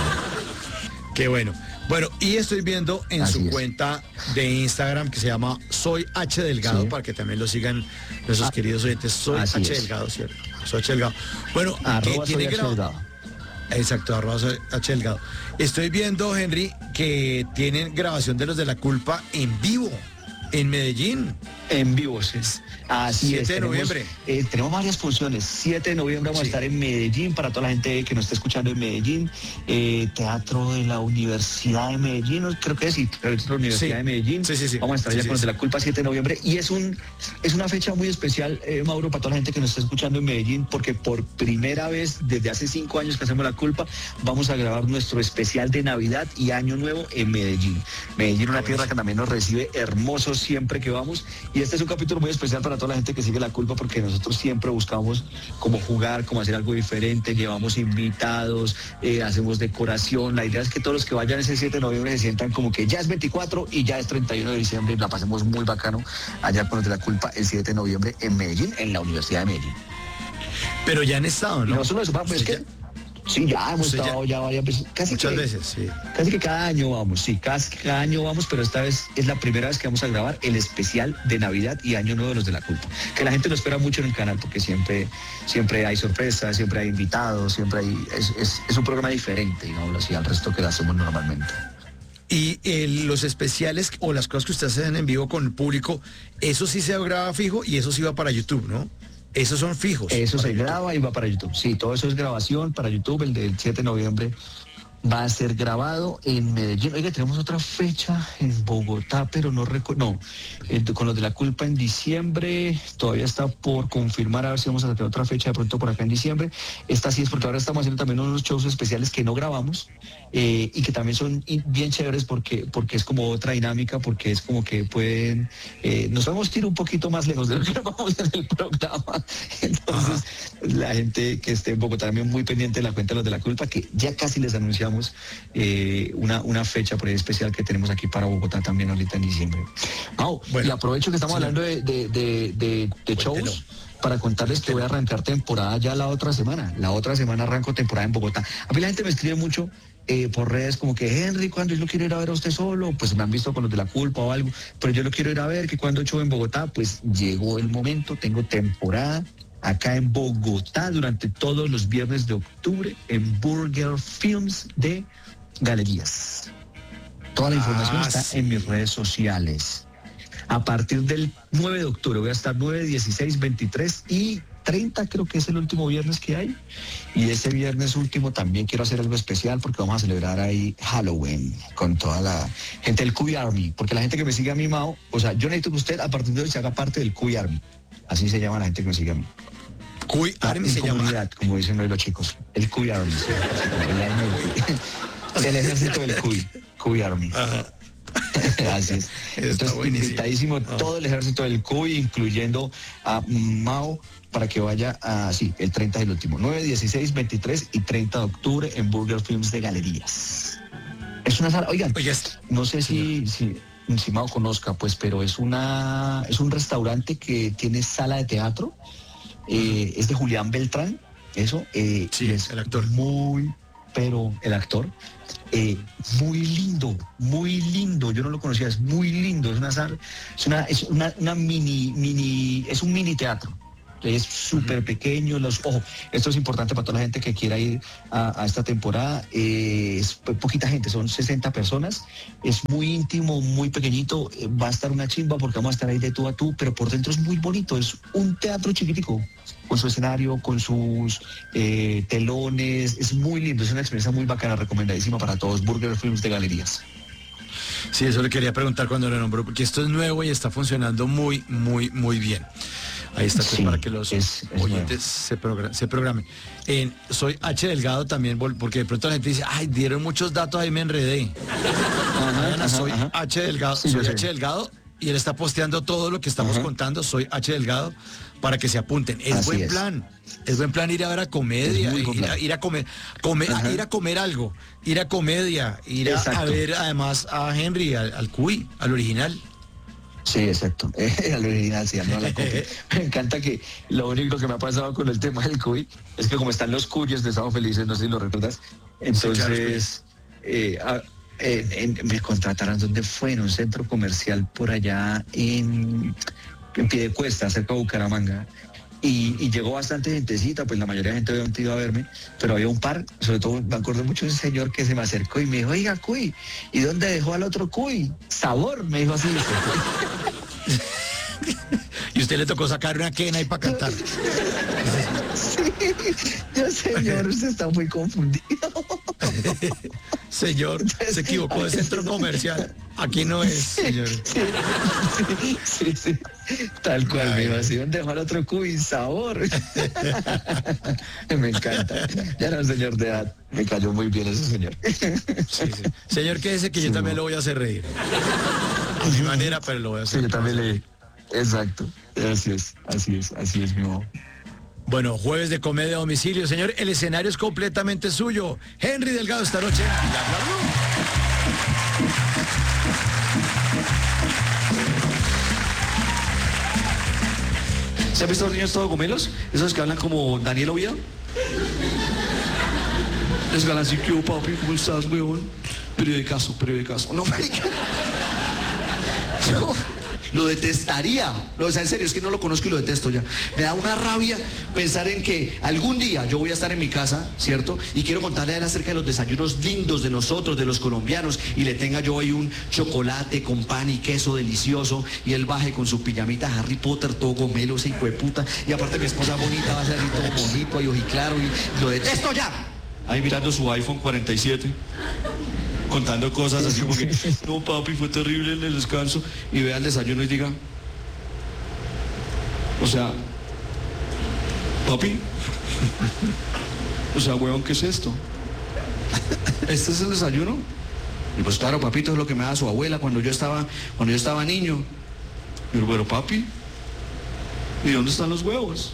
Speaker 1: Qué bueno. Bueno, y estoy viendo en
Speaker 3: Así
Speaker 1: su
Speaker 3: es.
Speaker 1: cuenta de Instagram que se llama Soy H Delgado,
Speaker 3: Sí.
Speaker 1: para que también lo sigan nuestros
Speaker 3: Ah,
Speaker 1: queridos oyentes. Soy
Speaker 3: así
Speaker 1: H
Speaker 3: es.
Speaker 1: Delgado, ¿cierto? Soy H Delgado. Bueno, que
Speaker 3: Arroba
Speaker 1: tiene
Speaker 3: soy H
Speaker 1: grabado.
Speaker 3: Delgado.
Speaker 1: Exacto, arroba soy H Delgado. Estoy viendo, Henry, que tienen grabación de Los de la Culpa en vivo, en Medellín.
Speaker 3: En vivo, sí. Así es.
Speaker 1: siete de
Speaker 3: tenemos,
Speaker 1: noviembre.
Speaker 3: eh, tenemos varias funciones. siete de noviembre vamos
Speaker 1: Sí.
Speaker 3: a estar en Medellín, para toda la gente que nos está escuchando en Medellín. Eh, Teatro de la Universidad de Medellín, ¿no? Creo que sí, creo que es la Universidad
Speaker 1: Sí.
Speaker 3: de Medellín.
Speaker 1: Sí, sí, sí.
Speaker 3: Vamos a estar
Speaker 1: Sí,
Speaker 3: allá
Speaker 1: sí,
Speaker 3: con Los
Speaker 1: sí.
Speaker 3: de la Culpa, siete de noviembre. Y es un es una fecha muy especial, eh, Mauro, para toda la gente que nos está escuchando en Medellín, porque por primera vez desde hace cinco años que hacemos La Culpa, vamos a grabar nuestro especial de Navidad y Año Nuevo en Medellín. Medellín, una tierra que también nos recibe hermoso siempre que vamos. Y este es un capítulo muy especial para toda la gente que sigue La Culpa, porque nosotros siempre buscamos cómo jugar, cómo hacer algo diferente, llevamos invitados, eh, hacemos decoración. La idea es que todos los que vayan ese siete de noviembre se sientan como que ya es veinticuatro y ya es treinta y uno de diciembre, y la pasemos muy bacano allá con Los de la Culpa el siete de noviembre en Medellín, en la Universidad de Medellín.
Speaker 1: Pero ya han estado,
Speaker 3: Y
Speaker 1: ¿no?
Speaker 3: no solo eso, vamos, es
Speaker 1: Usted
Speaker 3: que sí, ya hemos
Speaker 1: usted ya-
Speaker 3: estado ya varias veces, casi
Speaker 1: Muchas
Speaker 3: que,
Speaker 1: veces, sí.
Speaker 3: casi que cada año vamos, sí, casi cada año vamos, pero esta vez es la primera vez que vamos a grabar el especial de Navidad y Año Nuevo de Los de la Culpa, que la gente lo espera mucho en el canal porque siempre, siempre hay sorpresas, siempre hay invitados, siempre hay, es, es, es un programa diferente, digamos así, al resto que lo hacemos normalmente.
Speaker 1: Y eh, los especiales o las cosas que ustedes hacen en vivo con el público, eso sí se graba fijo y eso sí va para YouTube, ¿no? Esos son fijos.
Speaker 3: Eso
Speaker 1: para
Speaker 3: se
Speaker 1: YouTube.
Speaker 3: graba y va para YouTube. Sí, todo eso es grabación para YouTube. El del siete de noviembre va a ser grabado en Medellín. Oiga, tenemos otra fecha en Bogotá, pero no recuerdo. No, eh, con Los de la Culpa en diciembre. Todavía está por confirmar a ver si vamos a tener otra fecha de pronto por acá en diciembre. Esta sí es porque ahora estamos haciendo también unos shows especiales que no grabamos eh, y que también son in- bien chéveres porque, porque es como otra dinámica, porque es como que pueden... Eh, nos vamos a ir un poquito más lejos de lo que vamos en el programa. Entonces, la gente que esté en Bogotá también muy pendiente de la cuenta de Los de la Culpa, que ya casi les anunciamos eh, una, una fecha por ahí especial que tenemos aquí para Bogotá también ahorita en diciembre. Mau,
Speaker 1: Bueno,
Speaker 3: y aprovecho que estamos
Speaker 1: sí.
Speaker 3: hablando de, de, de, de, de shows
Speaker 1: Cuéntelo.
Speaker 3: para contarles que voy a arrancar temporada ya la otra semana. La otra semana arranco temporada en Bogotá. A mí la gente me escribe mucho eh, por redes como que, Henry, ¿cuándo yo lo quiero ir a ver a usted solo? Pues me han visto con Los de la Culpa o algo, pero yo lo quiero ir a ver, que cuando show en Bogotá, pues llegó el momento, tengo temporada acá en Bogotá durante todos los viernes de octubre en Burger Films de Galerías. Toda la información
Speaker 1: Ah,
Speaker 3: está
Speaker 1: sí.
Speaker 3: en mis redes sociales. A partir del nueve de octubre voy a estar nueve, dieciséis, veintitrés y treinta, creo que es el último viernes que hay. Y ese viernes último también quiero hacer algo especial porque vamos a celebrar ahí Halloween con toda la gente del Cuy Army. Porque la gente que me sigue a mí, Mao, o sea, yo necesito que usted a partir de hoy se haga parte del Cuy Army. Así se llama la gente que me sigue a mí.
Speaker 1: Cuy Army
Speaker 3: En
Speaker 1: se llama.
Speaker 3: comunidad, como dicen hoy los chicos. El Cuy Army. Sí, el, el ejército del Cuy. Cuy Army.
Speaker 1: Ajá.
Speaker 3: Así es.
Speaker 1: Está
Speaker 3: Entonces,
Speaker 1: buenísimo.
Speaker 3: invitadísimo
Speaker 1: Oh.
Speaker 3: todo el ejército del Cuy, incluyendo a Mao, para que vaya a, sí, el treinta del último, nueve, dieciséis, veintitrés y treinta de octubre en Burger Films de Galerías. Es una sala, oigan,
Speaker 1: Oye, es-
Speaker 3: no sé si, si, si Mao conozca, pues, pero es una, es un restaurante que tiene sala de teatro, eh, es de Julián Beltrán, eso, eh,
Speaker 1: Sí,
Speaker 3: y es
Speaker 1: el actor.
Speaker 3: muy, pero el actor, eh, muy lindo, muy lindo, yo no lo conocía, es muy lindo, es una sala, es una, es una, una mini, mini, es un mini teatro. Es súper pequeño, los ojo, esto es importante para toda la gente que quiera ir a, a esta temporada, eh, es po- poquita gente, son sesenta personas, es muy íntimo, muy pequeñito, eh, va a estar una chimba porque vamos a estar ahí de tú a tú, pero por dentro es muy bonito, es un teatro chiquitico, con su escenario, con sus eh, telones, es muy lindo, es una experiencia muy bacana, recomendadísima para todos, Burger Films de Galerías.
Speaker 1: Sí, eso le quería preguntar cuando lo nombró, porque esto es nuevo y está funcionando muy, muy, muy bien. Ahí está, pues,
Speaker 3: Sí,
Speaker 1: para que los
Speaker 3: es- es
Speaker 1: oyentes se, progra- se programen. En, soy H Delgado también, vol- porque de pronto la gente dice, ay, dieron muchos datos, ahí me enredé. Diana,
Speaker 3: ajá,
Speaker 1: soy
Speaker 3: ajá.
Speaker 1: H Delgado,
Speaker 3: Sí, yo
Speaker 1: soy
Speaker 3: sé.
Speaker 1: H Delgado, y él está posteando todo lo que estamos
Speaker 3: Ajá.
Speaker 1: contando, soy H Delgado, para que se apunten. Es
Speaker 3: Así
Speaker 1: buen
Speaker 3: es.
Speaker 1: plan, es buen plan ir a ver a comedia,
Speaker 3: Es muy buen
Speaker 1: ir a,
Speaker 3: plan.
Speaker 1: ir a comer, comer
Speaker 3: Ajá.
Speaker 1: ir a comer algo, ir a comedia, ir a, a
Speaker 3: Exacto.
Speaker 1: ver además a Henry, al, al Cuy, al original.
Speaker 3: Sí, exacto. Al original, sí, no a la copia. Me encanta que lo único que me ha pasado con el tema del Cuy es que como están los cuyos de Estamos Felices, no sé si lo recuerdas, entonces eh, a- en- en- me contrataron, ¿dónde fue? En un centro comercial por allá en, en Piedecuesta, cerca de Bucaramanga. Y, y llegó bastante gentecita, pues la mayoría de gente obviamente iba a verme, pero había un par, sobre todo me acuerdo mucho de un señor que se me acercó y me dijo, oiga, Cuy, ¿y dónde dejó al otro Cuy? Sabor, me dijo así.
Speaker 1: Y usted le tocó sacar una quena ahí para cantar.
Speaker 3: Sí, yo señor, usted está muy confundido.
Speaker 1: Señor, se equivocó de centro comercial. Aquí no es, señor.
Speaker 3: Sí, sí, sí. Tal cual,
Speaker 1: Ay.
Speaker 3: me dijo así, ¿dónde dejó al otro Cuy? Sabor. Me encanta. Ya era un señor de edad. Me cayó muy bien ese señor.
Speaker 1: Sí, sí. Señor, quédese que yo
Speaker 3: Sí,
Speaker 1: también
Speaker 3: no.
Speaker 1: lo voy a hacer reír. A mi manera, pero lo voy a
Speaker 3: Sí,
Speaker 1: hacer.
Speaker 3: yo también le... Exacto. Así es, así es, así es mi mamá.
Speaker 1: Bueno, jueves de comedia a domicilio, señor. El escenario es completamente suyo. Henry Delgado esta noche. en Bla, Bla, Blue.
Speaker 2: ¿Se han visto los niños todos gomelos? Esos que hablan como Daniel Oviedo. Les ganan así, ¿qué hubo, papi? ¿Cómo estás, weón? Periodicazo, periodicazo. No, marica. Yo lo detestaría. O sea, en serio, es que no lo conozco y lo detesto ya. Me da una rabia pensar en que algún día yo voy a estar en mi casa, ¿cierto? Y quiero contarle a él acerca de los desayunos lindos de nosotros, de los colombianos, y le tenga yo ahí un chocolate con pan y queso delicioso, y él baje con su pijamita Harry Potter, todo gomelo, ese hijo de puta, y aparte mi esposa bonita va a ser ahí todo bonito y ojiclaro, y lo detesto ya. Ahí mirando su iPhone cuarenta y siete. Contando cosas así como que, no papi, fue terrible en el descanso, y vea el desayuno y diga, o sea, papi, o sea, weón, ¿qué es esto? ¿Este es el desayuno? Y pues claro, papito, es lo que me daba su abuela cuando yo estaba, cuando yo estaba niño. Pero, pero papi, ¿y dónde están los huevos?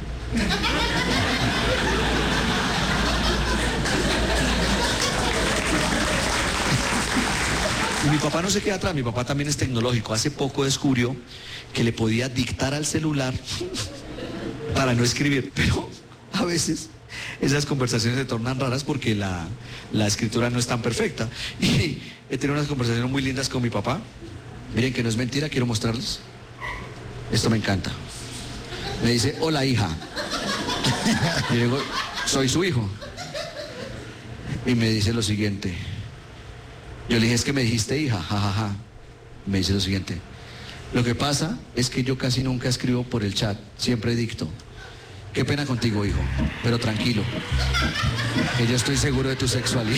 Speaker 2: Y mi papá no se queda atrás, mi papá también es tecnológico. Hace poco descubrió que le podía dictar al celular para no escribir, pero a veces esas conversaciones se tornan raras porque la, la escritura no es tan perfecta. Y he tenido unas conversaciones muy lindas con mi papá. Miren que no es mentira, quiero mostrarles. Esto me encanta. Me dice, hola hija. Y digo, soy su hijo. Y me dice lo siguiente. Yo le dije, es que me dijiste hija, jajaja. Ja, ja. Me dice lo siguiente. Lo que pasa es que yo casi nunca escribo por el chat, siempre dicto. Qué pena contigo, hijo, pero tranquilo, que yo estoy seguro de tu sexualidad.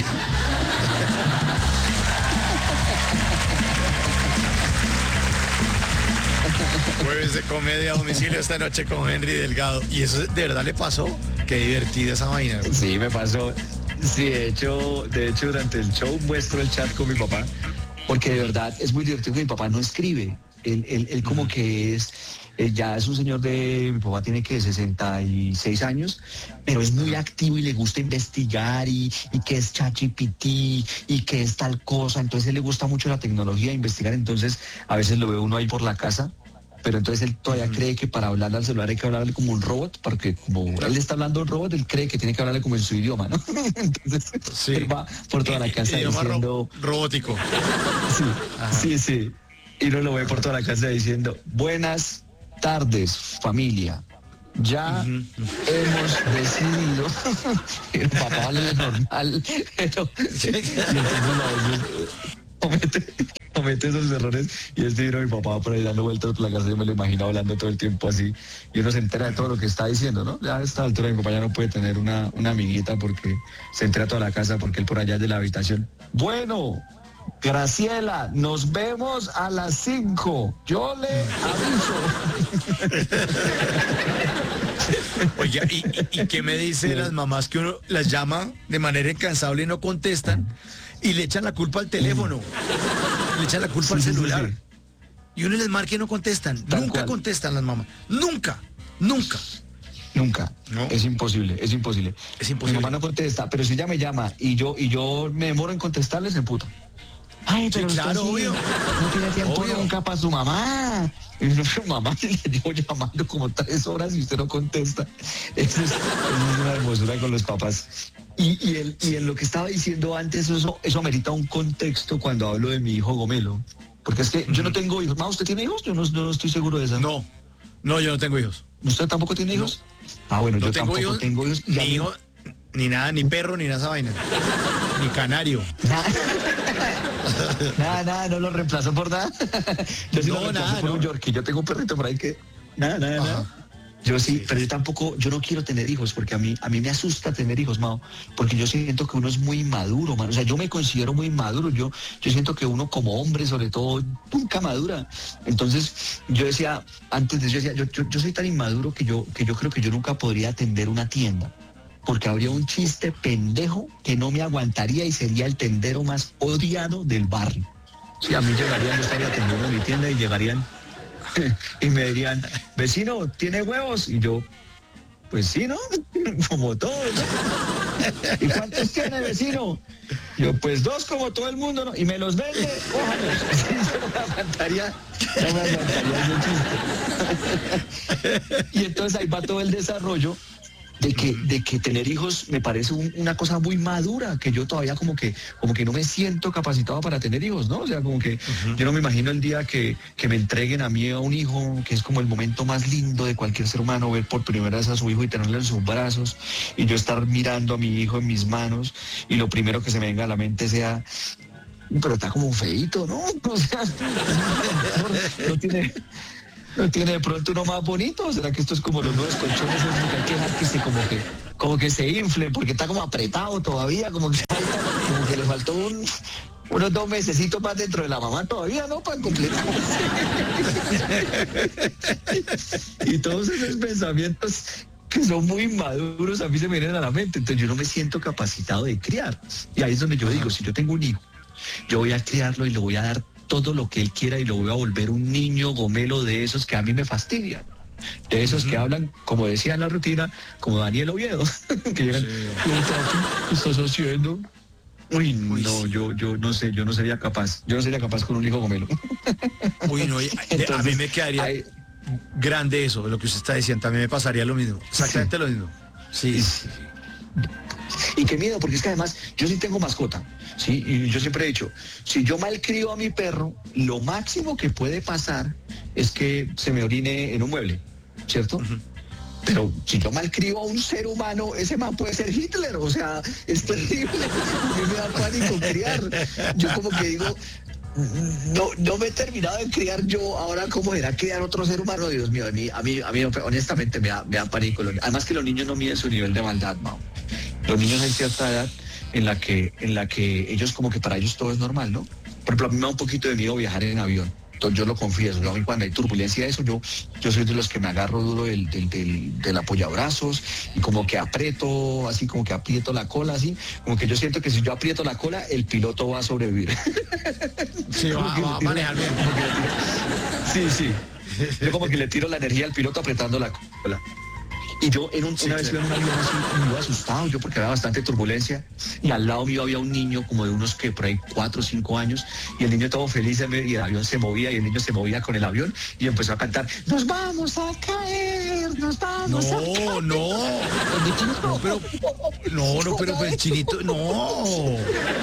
Speaker 1: Jueves de comedia a domicilio esta noche con Henry Delgado. ¿Y eso de verdad le pasó? Qué divertida esa vaina.
Speaker 3: Sí, me pasó. Sí, de hecho, de hecho durante el show muestro el chat con mi papá porque de verdad es muy divertido que mi papá no escribe. Él, él, él como que es, eh, ya es un señor de, mi papá tiene que sesenta y seis años, pero es muy activo y le gusta investigar y, y que es ChatGPT y que es tal cosa, entonces él le gusta mucho la tecnología, investigar, entonces a veces lo ve uno ahí por la casa, pero entonces él todavía uh-huh. cree que para hablarle al celular hay que hablarle como un robot, porque como él está hablando un robot, él cree que tiene que hablarle como en su idioma, ¿no? Entonces sí. él va por toda la casa
Speaker 1: idioma
Speaker 3: diciendo...
Speaker 1: Ro- robótico.
Speaker 3: Sí, sí, sí. Y uno lo ve por toda la casa diciendo, buenas tardes, familia. Ya uh-huh. hemos decidido. El papá vale normal, pero y entonces a veces comete, comete esos errores. Y este vino mi papá por ahí dando vueltas por la casa. Yo me lo imagino hablando todo el tiempo así. Y uno se entera de todo lo que está diciendo, ¿no? Ya a esta altura mi papá ya no puede tener una, una amiguita porque se entera toda la casa porque él por allá es de la habitación. Bueno. Graciela, nos vemos a las cinco. Yo le aviso.
Speaker 1: Oiga, ¿y, y, y qué me dice de las mamás que uno las llama de manera incansable y no contestan y le echan la culpa al teléfono? Le echan la culpa sí, al celular. Sí, sí. Y uno les marca y no contestan. Tal nunca cual. Contestan las mamás. Nunca, nunca.
Speaker 3: Nunca, no. es imposible, es imposible.
Speaker 1: Es imposible.
Speaker 3: Mi mamá no contesta, pero si ella me llama y yo y yo me demoro en contestarle, se emputa. Ay, pero sí, claro, sí, obvio. No tiene tiempo obvio. Nunca para su mamá. Y no, mamá, le llevo llamando como tres horas y usted no contesta. Eso es, eso es una hermosura con los papás. Y, y, el, y en lo que estaba diciendo antes, eso, eso amerita un contexto cuando hablo de mi hijo Gomelo. Porque es que mm. yo no tengo hijos. ¿Ma, usted tiene hijos? Yo no, no estoy seguro de eso.
Speaker 1: No, no, yo no tengo hijos.
Speaker 3: ¿Usted tampoco tiene hijos? No. Ah, bueno, no yo tengo tampoco hijos, tengo hijos.
Speaker 1: Ni hijo, ni nada, ni perro, ni nada esa vaina. Ni canario.
Speaker 3: Nada, nada, no lo reemplazo por nada. Yo sí
Speaker 1: no,
Speaker 3: lo
Speaker 1: nada,
Speaker 3: por
Speaker 1: no.
Speaker 3: un Yorkie. Yo tengo un perrito por ahí que... Nada, nada, Ajá. nada. Yo sí, sí, pero yo tampoco, yo no quiero tener hijos, porque a mí, a mí me asusta tener hijos, Mao, porque yo siento que uno es muy maduro, man. O sea, yo me considero muy maduro, yo, yo siento que uno como hombre, sobre todo, nunca madura. Entonces, yo decía, antes de eso, yo decía, yo, yo, yo soy tan inmaduro que yo, que yo creo que yo nunca podría atender una tienda, porque habría un chiste pendejo que no me aguantaría y sería el tendero más odiado del barrio. Sí, a mí llegarían, yo estaría atendiendo mi tienda y llegarían y me dirían, vecino, ¿tiene huevos? Y yo, pues sí, ¿no? Como todos, ¿no? ¿Y cuántos tiene, vecino? Yo, pues dos como todo el mundo, ¿no? Y me los vende, ójalos. Yo no me aguantaría, no me aguantaría ese chiste. Y entonces ahí va todo el desarrollo de que, de que tener hijos me parece un, una cosa muy madura, que yo todavía como que, como que no me siento capacitado para tener hijos, ¿no? O sea, como que uh-huh. yo no me imagino el día que, que me entreguen a mí a un hijo, que es como el momento más lindo de cualquier ser humano, ver por primera vez a su hijo y tenerlo en sus brazos, y yo estar mirando a mi hijo en mis manos, y lo primero que se me venga a la mente sea, pero está como feíto, ¿no? O sea, no, no tiene... ¿No tiene de pronto uno más bonito? ¿Será que esto es como los nuevos colchones? Es que hay que dejar que se como que, como que se infle, porque está como apretado todavía, como que, como que le faltó un, unos dos mesecitos más dentro de la mamá todavía, ¿no? Para completar. Y todos esos pensamientos que son muy maduros a mí se me vienen a la mente, entonces yo no me siento capacitado de criar. Y ahí es donde yo digo, si yo tengo un hijo, yo voy a criarlo y le voy a dar todo lo que él quiera y lo voy a volver un niño Gomelo de esos que a mí me fastidian. De esos uh-huh. que hablan, como decía en la rutina, como Daniel Oviedo, que llegan, sí. ¿qué estás haciendo? Uy, Uy no, sí. yo, yo no sé, yo no sería capaz. Yo no sería capaz con un hijo Gomelo.
Speaker 1: Uy, no, entonces, a mí me quedaría hay, grande eso, lo que usted está diciendo, también me pasaría lo mismo, exactamente sí. lo mismo. Sí, sí.
Speaker 3: Y qué miedo, porque es que además yo sí tengo mascota, ¿sí? Y yo siempre he dicho, si yo malcrio a mi perro, lo máximo que puede pasar es que se me orine en un mueble, ¿cierto? Uh-huh. Pero si yo malcrio a un ser humano, ese man puede ser Hitler, o sea, es terrible. A mí me da pánico criar. Yo como que digo, no, no me he terminado de criar yo, ahora cómo será criar otro ser humano, Dios mío, a mí, a mí, a mí honestamente me da, me da pánico. Además que los niños no miden su nivel de maldad, Mao. Los niños hay cierta edad en la que, en la que ellos como que para ellos todo es normal, ¿no? Por ejemplo, a mí me da un poquito de miedo viajar en avión. Entonces yo lo confieso, yo, cuando hay turbulencia de eso, yo, yo soy de los que me agarro duro del, del, del, del apoyabrazos y como que aprieto, así como que aprieto la cola, así, como que yo siento que si yo aprieto la cola, el piloto va a sobrevivir.
Speaker 1: Sí, va,
Speaker 3: que
Speaker 1: va a
Speaker 3: le tiro-
Speaker 1: manejar bien.
Speaker 3: como que le tiro- Sí, sí. Yo como que le tiro la energía al piloto apretando la cola. Y yo en un,
Speaker 1: Sí,
Speaker 3: una vez iba
Speaker 1: claro.
Speaker 3: en un avión así, me iba asustado yo porque había bastante turbulencia y al lado mío había un niño como de unos que por ahí cuatro o cinco años y el niño todo feliz y el avión se movía y el niño se movía con el avión y empezó a cantar, nos vamos a caer, nos vamos a caer.
Speaker 1: No, no. No, pero, no, no, pero, pero el chinito, no.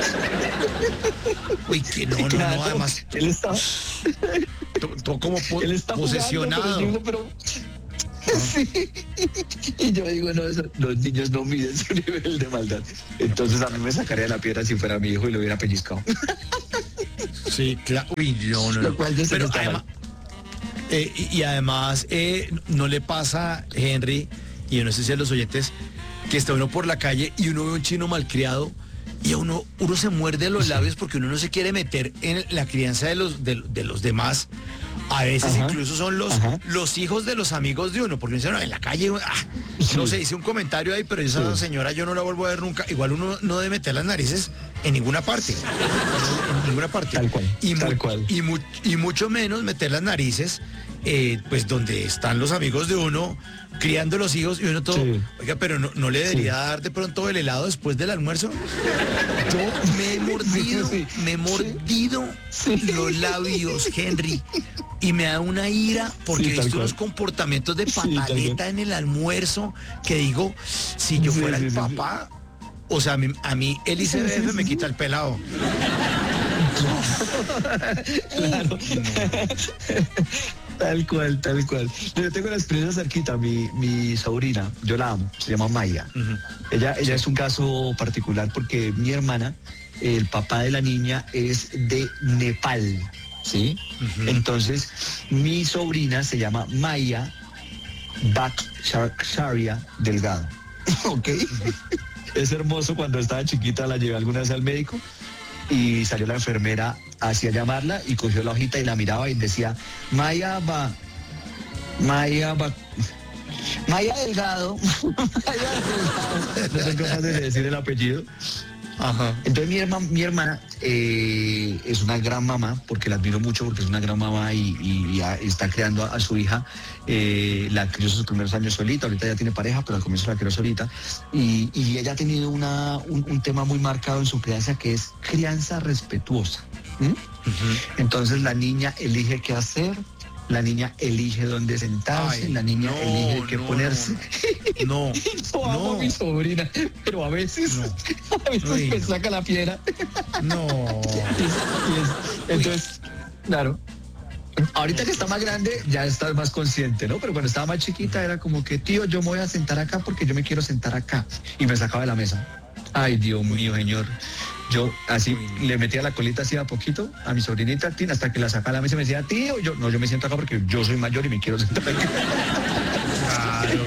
Speaker 1: Uy, que no, no,
Speaker 3: Claro,
Speaker 1: no, además,
Speaker 3: él estaba,
Speaker 1: to- to- como po-
Speaker 3: él está
Speaker 1: posesionado.
Speaker 3: jugando, pero, pero- Sí. Y yo digo, no, eso- los niños no miden su nivel de maldad. Entonces a mí me sacaría la piedra si fuera mi hijo y lo hubiera pellizcado.
Speaker 1: Sí, claro. Uy, no, no,
Speaker 3: Lo
Speaker 1: no.
Speaker 3: cual yo sé
Speaker 1: Pero
Speaker 3: que está
Speaker 1: además, eh, y, y además, eh, no le pasa, Henry, y yo no sé si a los oyentes, que está uno por la calle y uno ve un chino malcriado y a uno, uno se muerde los labios porque uno no se quiere meter en la crianza de los, de, de los demás. A veces
Speaker 3: Ajá,
Speaker 1: incluso son los,
Speaker 3: ajá.
Speaker 1: los hijos de los amigos de uno, porque uno dice, no, en la calle, ah, no sé, hice un comentario ahí, pero esa
Speaker 3: Sí.
Speaker 1: señora yo no la vuelvo a ver nunca. Igual uno no debe meter las narices en ninguna parte, en ninguna parte.
Speaker 3: Tal cual,
Speaker 1: y,
Speaker 3: tal
Speaker 1: mu-
Speaker 3: cual.
Speaker 1: y, mu- y mucho menos meter las narices, eh, pues donde están los amigos de uno, criando los hijos y uno todo,
Speaker 3: Sí.
Speaker 1: oiga, pero no, no le debería dar de pronto el helado después del almuerzo. Yo me he mordido,
Speaker 3: Sí,
Speaker 1: me he mordido
Speaker 3: Sí.
Speaker 1: los labios, Henry, y me da una ira porque
Speaker 3: Sí,
Speaker 1: he
Speaker 3: tal
Speaker 1: visto
Speaker 3: cual.
Speaker 1: unos comportamientos de
Speaker 3: Sí, tal cual.
Speaker 1: pataleta en el almuerzo que digo, si yo
Speaker 3: Sí,
Speaker 1: fuera
Speaker 3: sí,
Speaker 1: el
Speaker 3: sí, sí.
Speaker 1: papá, o sea, a mí, a mí el I C B F me quita el pelado.
Speaker 3: Claro. Tal cual, tal cual. Yo tengo una experiencia cerquita, mi, mi sobrina, yo la amo, se llama Maya. Ella, ella es un caso particular porque mi hermana, el papá de la niña es de Nepal, ¿sí?
Speaker 1: Ujú.
Speaker 3: Entonces, mi sobrina se llama Maya Baksharia Delgado, ¿ok? Es hermoso, cuando estaba chiquita la llevé alguna vez al médico y salió la enfermera hacia llamarla y cogió la hojita y la miraba y decía, Maya va, Maya va, Maya Delgado, Maya Delgado. No soy capaz de decir el apellido.
Speaker 1: Ajá.
Speaker 3: Entonces mi, herma, mi hermana eh, es una gran mamá, porque la admiro mucho, porque es una gran mamá y, y ya está creando a, a su hija. Eh, la crió sus primeros años solita, ahorita ya tiene pareja, pero al comienzo la crió solita. Y, y ella ha tenido una, un, un tema muy marcado en su crianza, que es crianza respetuosa. ¿Mm?
Speaker 1: Ujú.
Speaker 3: Entonces la niña elige qué hacer, la niña elige dónde sentarse,
Speaker 1: Ay,
Speaker 3: la niña
Speaker 1: no,
Speaker 3: elige qué
Speaker 1: no,
Speaker 3: ponerse.
Speaker 1: No,
Speaker 3: Yo amo
Speaker 1: no,
Speaker 3: a mi sobrina, pero a veces,
Speaker 1: No.
Speaker 3: a veces
Speaker 1: Uy,
Speaker 3: me
Speaker 1: no.
Speaker 3: saca la piedra.
Speaker 1: no.
Speaker 3: Y es- y es- entonces, claro. Ahorita que está más grande, ya está más consciente, ¿no? Pero cuando estaba más chiquita era como que, tío, yo me voy a sentar acá porque yo me quiero sentar acá. Y me sacaba de la mesa. Ay, Dios mío, señor. Yo así le metía la colita así a poquito a mi sobrinita, tin, hasta que la sacaba de la mesa y me decía, tío, yo, no, yo me siento acá porque yo soy mayor y me quiero sentar acá.
Speaker 1: Claro.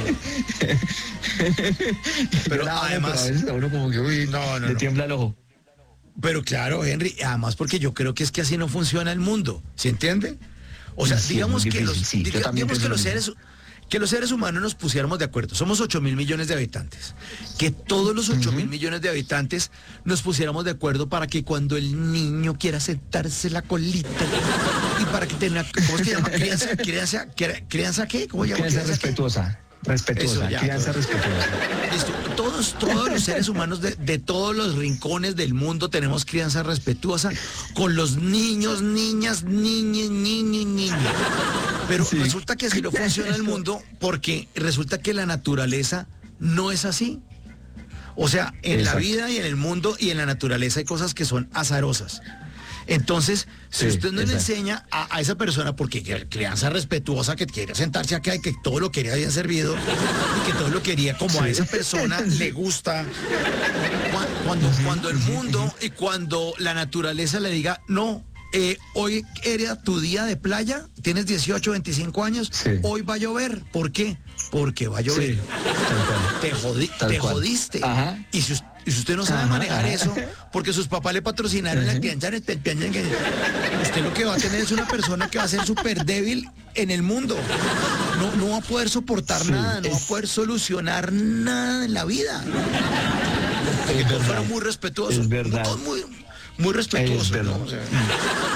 Speaker 1: Pero
Speaker 3: Yo la amo,
Speaker 1: además-
Speaker 3: pero a veces a uno como que, uy,
Speaker 1: No, no,
Speaker 3: le
Speaker 1: no.
Speaker 3: tiembla el ojo.
Speaker 1: Pero claro, Henry, además porque yo creo que es que así no funciona el mundo, ¿se entiende? O sea,
Speaker 3: Sí,
Speaker 1: digamos
Speaker 3: es muy
Speaker 1: que los,
Speaker 3: difícil, sí, yo
Speaker 1: diga-
Speaker 3: también
Speaker 1: digamos que
Speaker 3: pienso
Speaker 1: los
Speaker 3: lo
Speaker 1: seres que los seres humanos nos pusiéramos de acuerdo. Somos ocho mil millones de habitantes. Que todos los ocho mil millones de habitantes nos pusiéramos de acuerdo para que cuando el niño quiera sentarse la colita y para que tenga, ¿cómo es que se llama? Crianza, crianza, cri- crianza ¿qué? ¿Cómo se llama?
Speaker 3: Crianza
Speaker 1: ¿Crianza qué?
Speaker 3: respetuosa. Respetuosa,
Speaker 1: Eso, ya,
Speaker 3: crianza
Speaker 1: todo.
Speaker 3: respetuosa.
Speaker 1: Listo. Todos, todos los seres humanos de, de todos los rincones del mundo tenemos crianza respetuosa con los niños, niñas, niñas, niños, niños. Pero
Speaker 3: Sí.
Speaker 1: resulta que así no funciona el mundo porque resulta que la naturaleza no es así. O sea, en
Speaker 3: Exacto.
Speaker 1: la vida y en el mundo y en la naturaleza hay cosas que son azarosas. Entonces, si
Speaker 3: Sí,
Speaker 1: usted no le
Speaker 3: exacto.
Speaker 1: enseña a, a esa persona, porque que- crianza respetuosa, que quiere sentarse acá y que todo lo quería bien servido, y que todo lo quería como a
Speaker 3: Sí.
Speaker 1: esa persona le gusta, cua- cuando, cuando el mundo y cuando la naturaleza le diga, no, eh, hoy era tu día de playa, tienes dieciocho, veinticinco años,
Speaker 3: Sí.
Speaker 1: hoy va a llover. ¿Por qué? Porque va a llover.
Speaker 3: Sí, tal cual.
Speaker 1: Te, jodi-
Speaker 3: Tal
Speaker 1: te
Speaker 3: cual.
Speaker 1: jodiste.
Speaker 3: Ajá.
Speaker 1: Y si, us- y si usted no sabe
Speaker 3: Ajá,
Speaker 1: manejar
Speaker 3: ajá.
Speaker 1: eso, porque sus papás le patrocinaron la
Speaker 3: Ujú.
Speaker 1: crianza, usted lo que va a tener es una persona que va a ser súper débil en el mundo. No, no va a poder soportar
Speaker 3: Sí,
Speaker 1: nada, no va a
Speaker 3: es-
Speaker 1: poder solucionar nada en la vida. Porque
Speaker 3: Es
Speaker 1: todos
Speaker 3: verdad.
Speaker 1: fueron muy respetuosos.
Speaker 3: Es verdad.
Speaker 1: Todos muy, muy respetuosos.
Speaker 3: Es verdad.
Speaker 1: ¿no? O sea,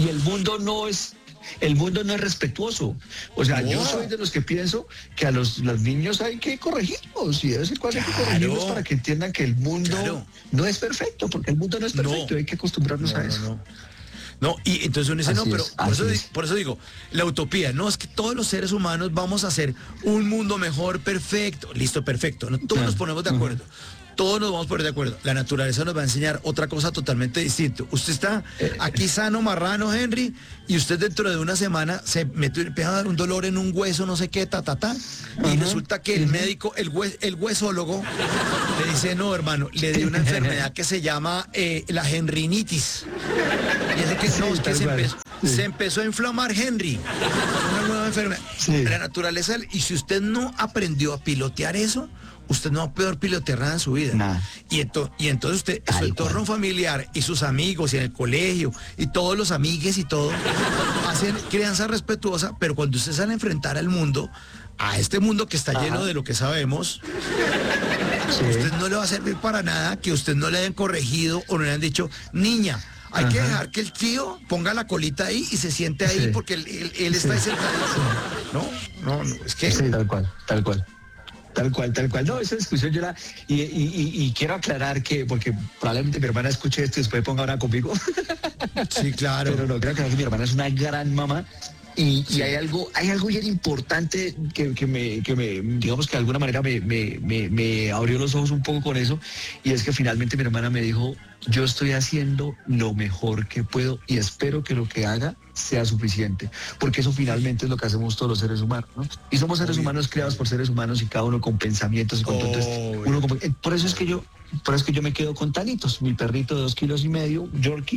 Speaker 3: y el mundo no es... El mundo no es respetuoso. O sea,
Speaker 1: No.
Speaker 3: yo soy de los que pienso que a los, los niños hay que corregirlos y de vez en cuando hay que
Speaker 1: Claro.
Speaker 3: corregirlos para que entiendan que el mundo
Speaker 1: Claro.
Speaker 3: no es perfecto, porque el mundo no es perfecto,
Speaker 1: No.
Speaker 3: hay que acostumbrarnos
Speaker 1: No,
Speaker 3: a
Speaker 1: no,
Speaker 3: eso.
Speaker 1: no. No, y entonces uno dice,
Speaker 3: Así
Speaker 1: no, pero
Speaker 3: es,
Speaker 1: por,
Speaker 3: así
Speaker 1: eso, di-
Speaker 3: es.
Speaker 1: por eso digo, la utopía, no es que todos los seres humanos vamos a hacer un mundo mejor, perfecto, listo, perfecto, no, todos
Speaker 3: Claro.
Speaker 1: nos ponemos de acuerdo, todos nos vamos a poner de acuerdo, la naturaleza nos va a enseñar otra cosa totalmente distinta. Usted está aquí sano, marrano, Henry, y usted dentro de una semana se mete, empieza a dar un dolor en un hueso, no sé qué, ta, ta, ta, y
Speaker 3: Ajá.
Speaker 1: resulta que el médico, el, hue- el huesólogo, le dice, no, hermano, le dio una enfermedad que se llama eh, la henrinitis. Y ese que, no,
Speaker 3: Sí,
Speaker 1: es que
Speaker 3: tal
Speaker 1: se
Speaker 3: cual.
Speaker 1: empezó,
Speaker 3: Sí.
Speaker 1: se empezó a inflamar Henry. Una nueva enfermedad.
Speaker 3: Sí.
Speaker 1: La naturaleza, y si usted no aprendió a pilotear eso, usted no va a poder pilotear nada en su vida.
Speaker 3: Nada.
Speaker 1: Y, ento- y entonces usted,
Speaker 3: Tal
Speaker 1: su entorno
Speaker 3: cual.
Speaker 1: familiar y sus amigos y en el colegio y todos los amigues y todo, hacen crianza respetuosa, pero cuando usted sale a enfrentar al mundo, a este mundo que está
Speaker 3: Ajá.
Speaker 1: lleno de lo que sabemos,
Speaker 3: Sí.
Speaker 1: usted no le va a servir para nada que usted no le hayan corregido o no le hayan dicho, niña, hay que
Speaker 3: Ajá.
Speaker 1: dejar que el tío ponga la colita ahí y se siente ahí
Speaker 3: Sí.
Speaker 1: porque él, él- él está ahí sentadito. No, no, no, es que...
Speaker 3: Sí, tal cual, tal cual. Tal cual, tal cual. No, esa discusión yo la... Y, y, y, y quiero aclarar que, porque probablemente mi hermana escuche esto y después ponga ahora conmigo.
Speaker 1: Sí, claro.
Speaker 3: Pero no, quiero aclarar que mi hermana es una gran mamá. Y, y hay algo, hay algo bien importante que, que me, que me, digamos que de alguna manera me, me, me, me abrió los ojos un poco con eso. Y es que finalmente mi hermana me dijo, yo estoy haciendo lo mejor que puedo y espero que lo que haga sea suficiente. Porque eso finalmente es lo que hacemos todos los seres humanos, ¿no? Y somos seres
Speaker 1: Obvio.
Speaker 3: humanos creados por seres humanos y cada uno con pensamientos y con entonces,
Speaker 1: Obvio.
Speaker 3: uno como- eh, por eso es que yo, por eso es que yo me quedo con Tanitos, mi perrito de dos kilos y medio, Yorkie.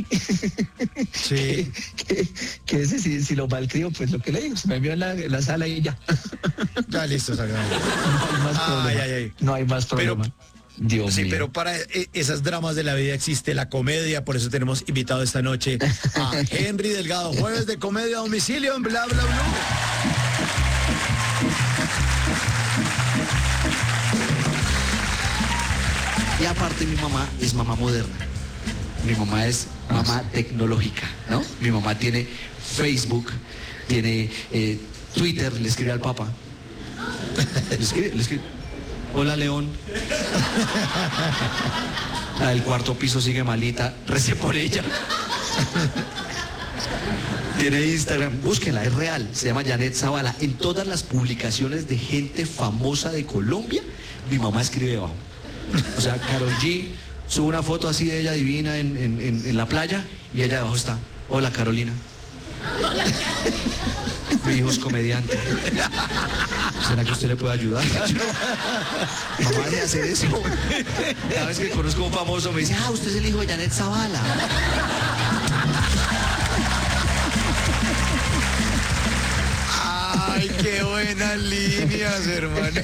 Speaker 1: Sí.
Speaker 3: que, que ese si, si lo malcrio, pues lo que le digo, se me envió en la, en la sala y ya.
Speaker 1: Ya listo, sagrado.
Speaker 3: No hay más
Speaker 1: Ay,
Speaker 3: problema.
Speaker 1: ay, ay.
Speaker 3: No hay más
Speaker 1: Pero-
Speaker 3: problema. Dios
Speaker 1: Sí,
Speaker 3: mío.
Speaker 1: pero para eh, esas dramas de la vida existe la comedia, por eso tenemos invitado esta noche a Henry Delgado, jueves de comedia a domicilio en Bla Bla Blue.
Speaker 2: Y aparte mi mamá es mamá moderna. Mi mamá es mamá tecnológica, ¿no? Mi mamá tiene Facebook, tiene eh, Twitter, le escribe al papá. Le escribe, le escribe. Hola, León. La del cuarto piso sigue malita, recé por ella. Tiene Instagram, búsquenla, es real, se llama Janet Zavala. En todas las publicaciones de gente famosa de Colombia, mi mamá escribe debajo. O sea, Karol G sube una foto así de ella divina en, en- en- en la playa y ella debajo está, hola Carolina. Mi hijo es comediante. ¿Será que usted le puede ayudar? Mamá de hacer eso. Cada vez que conozco a un famoso me dice, ah, usted es el hijo de Janet Zavala.
Speaker 1: Ay, qué buenas líneas, hermano.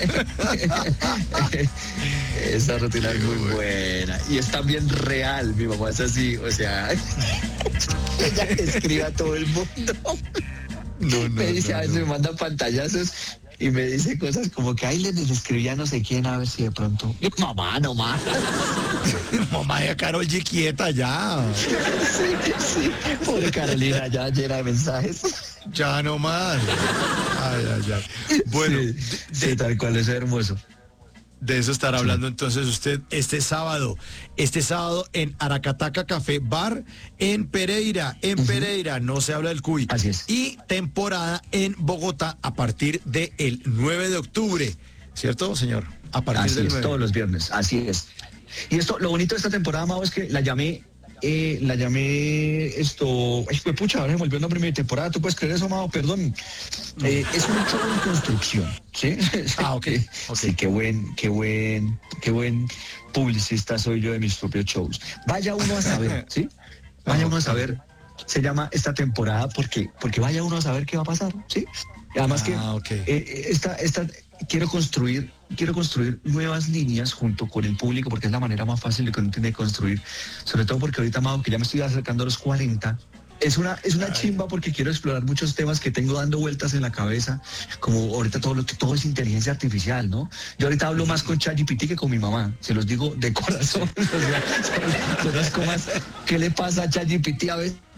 Speaker 3: Esa rutina es muy buena. Y es también real. Mi mamá es así, o sea, ella escribe a todo el mundo.
Speaker 1: No, no,
Speaker 3: Me dice,
Speaker 1: no,
Speaker 3: a veces
Speaker 1: no.
Speaker 3: me manda pantallazos y me dice cosas como que, ay, les escribí a no sé quién, a ver si de pronto. Yo, mamá, no más.
Speaker 1: Mamá de Karol G quieta ya.
Speaker 3: Sí, sí. Pobre Carolina, ya llena de mensajes.
Speaker 1: Ya no más. Ay, ay, ay. Bueno,
Speaker 3: sí,
Speaker 1: de,
Speaker 3: sí, tal cual, es hermoso.
Speaker 1: de eso estará hablando entonces usted este sábado. Este sábado en Aracataca Café Bar en Pereira. En Pereira, no se habla del cuy.
Speaker 3: Así es.
Speaker 1: Y temporada en Bogotá a partir del nueve de octubre. ¿Cierto, señor? A partir
Speaker 3: Así
Speaker 1: del
Speaker 3: es,
Speaker 1: nueve.
Speaker 3: todos los viernes, así es. Y esto, lo bonito de esta temporada, Mau, es que la llamé, eh, la llamé esto, ay, fue pucha, ahora se me olvidó el nombre de mi temporada, ¿tú puedes creer eso, Mau? Perdón. Eh, es un show en construcción, ¿sí?
Speaker 1: Ah, ok, ok.
Speaker 3: Sí, qué buen, qué buen, qué buen publicista soy yo de mis propios shows. Vaya uno a saber, ¿sí? Vaya uno a saber. Se llama esta temporada porque, porque vaya uno a saber qué va a pasar, ¿sí? Y además que
Speaker 1: Ah, ok.
Speaker 3: eh, esta, esta, quiero construir, quiero construir nuevas líneas junto con el público porque es la manera más fácil de que uno tiene que construir, sobre todo porque ahorita, Mau, que ya me estoy acercando a los cuarenta, es una, es una chimba porque quiero explorar muchos temas que tengo dando vueltas en la cabeza, como ahorita todo lo que todo es inteligencia artificial, ¿no? Yo ahorita hablo más con ChatGPT que con mi mamá, se los digo de corazón. O sea, son, son las cosas, ¿qué le pasa a ChatGPT a veces?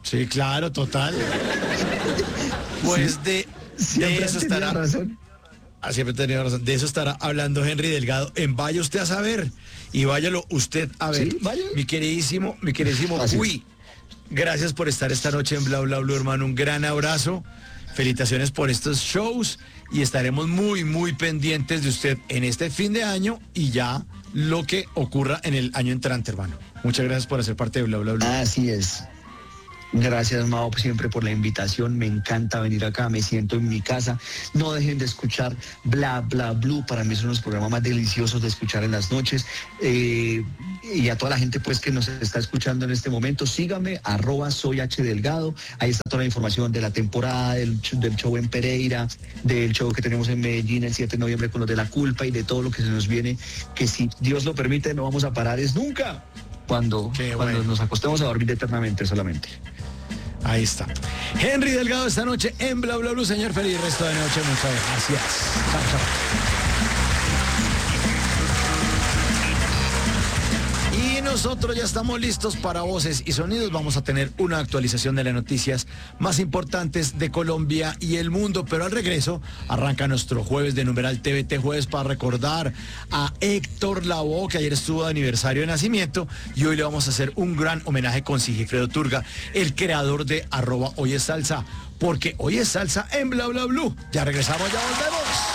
Speaker 1: Sí, claro, total. Pues de, de eso estará.
Speaker 3: Razón.
Speaker 1: Ah, siempre he tenido razón. De eso estará hablando Henry Delgado en Vaya Usted a Saber. Y váyalo usted a ver.
Speaker 3: Sí, vaya.
Speaker 1: Mi queridísimo, mi queridísimo
Speaker 3: Así
Speaker 1: Uy. Gracias por estar esta noche en Bla Bla Blue, hermano. Un gran abrazo. Felicitaciones por estos shows. Y estaremos muy, muy pendientes de usted en este fin de año y ya lo que ocurra en el año entrante, hermano. Muchas gracias por hacer parte de Bla Bla Blue.
Speaker 3: Así es. Gracias, Mao, siempre por la invitación. Me encanta venir acá, me siento en mi casa. No dejen de escuchar Bla Bla Blue. Para mí son los programas más deliciosos de escuchar en las noches. Eh, y a toda la gente pues que nos está escuchando en este momento, síganme, arroba soy H Delgado. Ahí está toda la información de la temporada, del, del show en Pereira, del show que tenemos en Medellín el siete de noviembre con los de La Culpa y de todo lo que se nos viene, que si Dios lo permite no vamos a parar es nunca. Cuando,
Speaker 1: Qué
Speaker 3: cuando
Speaker 1: bueno.
Speaker 3: nos acostemos a dormir eternamente solamente.
Speaker 1: Ahí está. Henry Delgado esta noche en Bla Bla Blue. Señor, feliz resto de noche. Muchas gracias. Chao, chao. Y nosotros ya estamos listos para Voces y Sonidos. Vamos a tener una actualización de las noticias más importantes de Colombia y el mundo. Pero al regreso arranca nuestro jueves de numeral T V T Jueves para recordar a Héctor Lavoe, que ayer estuvo de aniversario de nacimiento. Y hoy le vamos a hacer un gran homenaje con Sigifredo Turga, el creador de arroba Hoy es Salsa. Porque hoy es salsa en Bla Bla Blue. Ya regresamos, ya volvemos.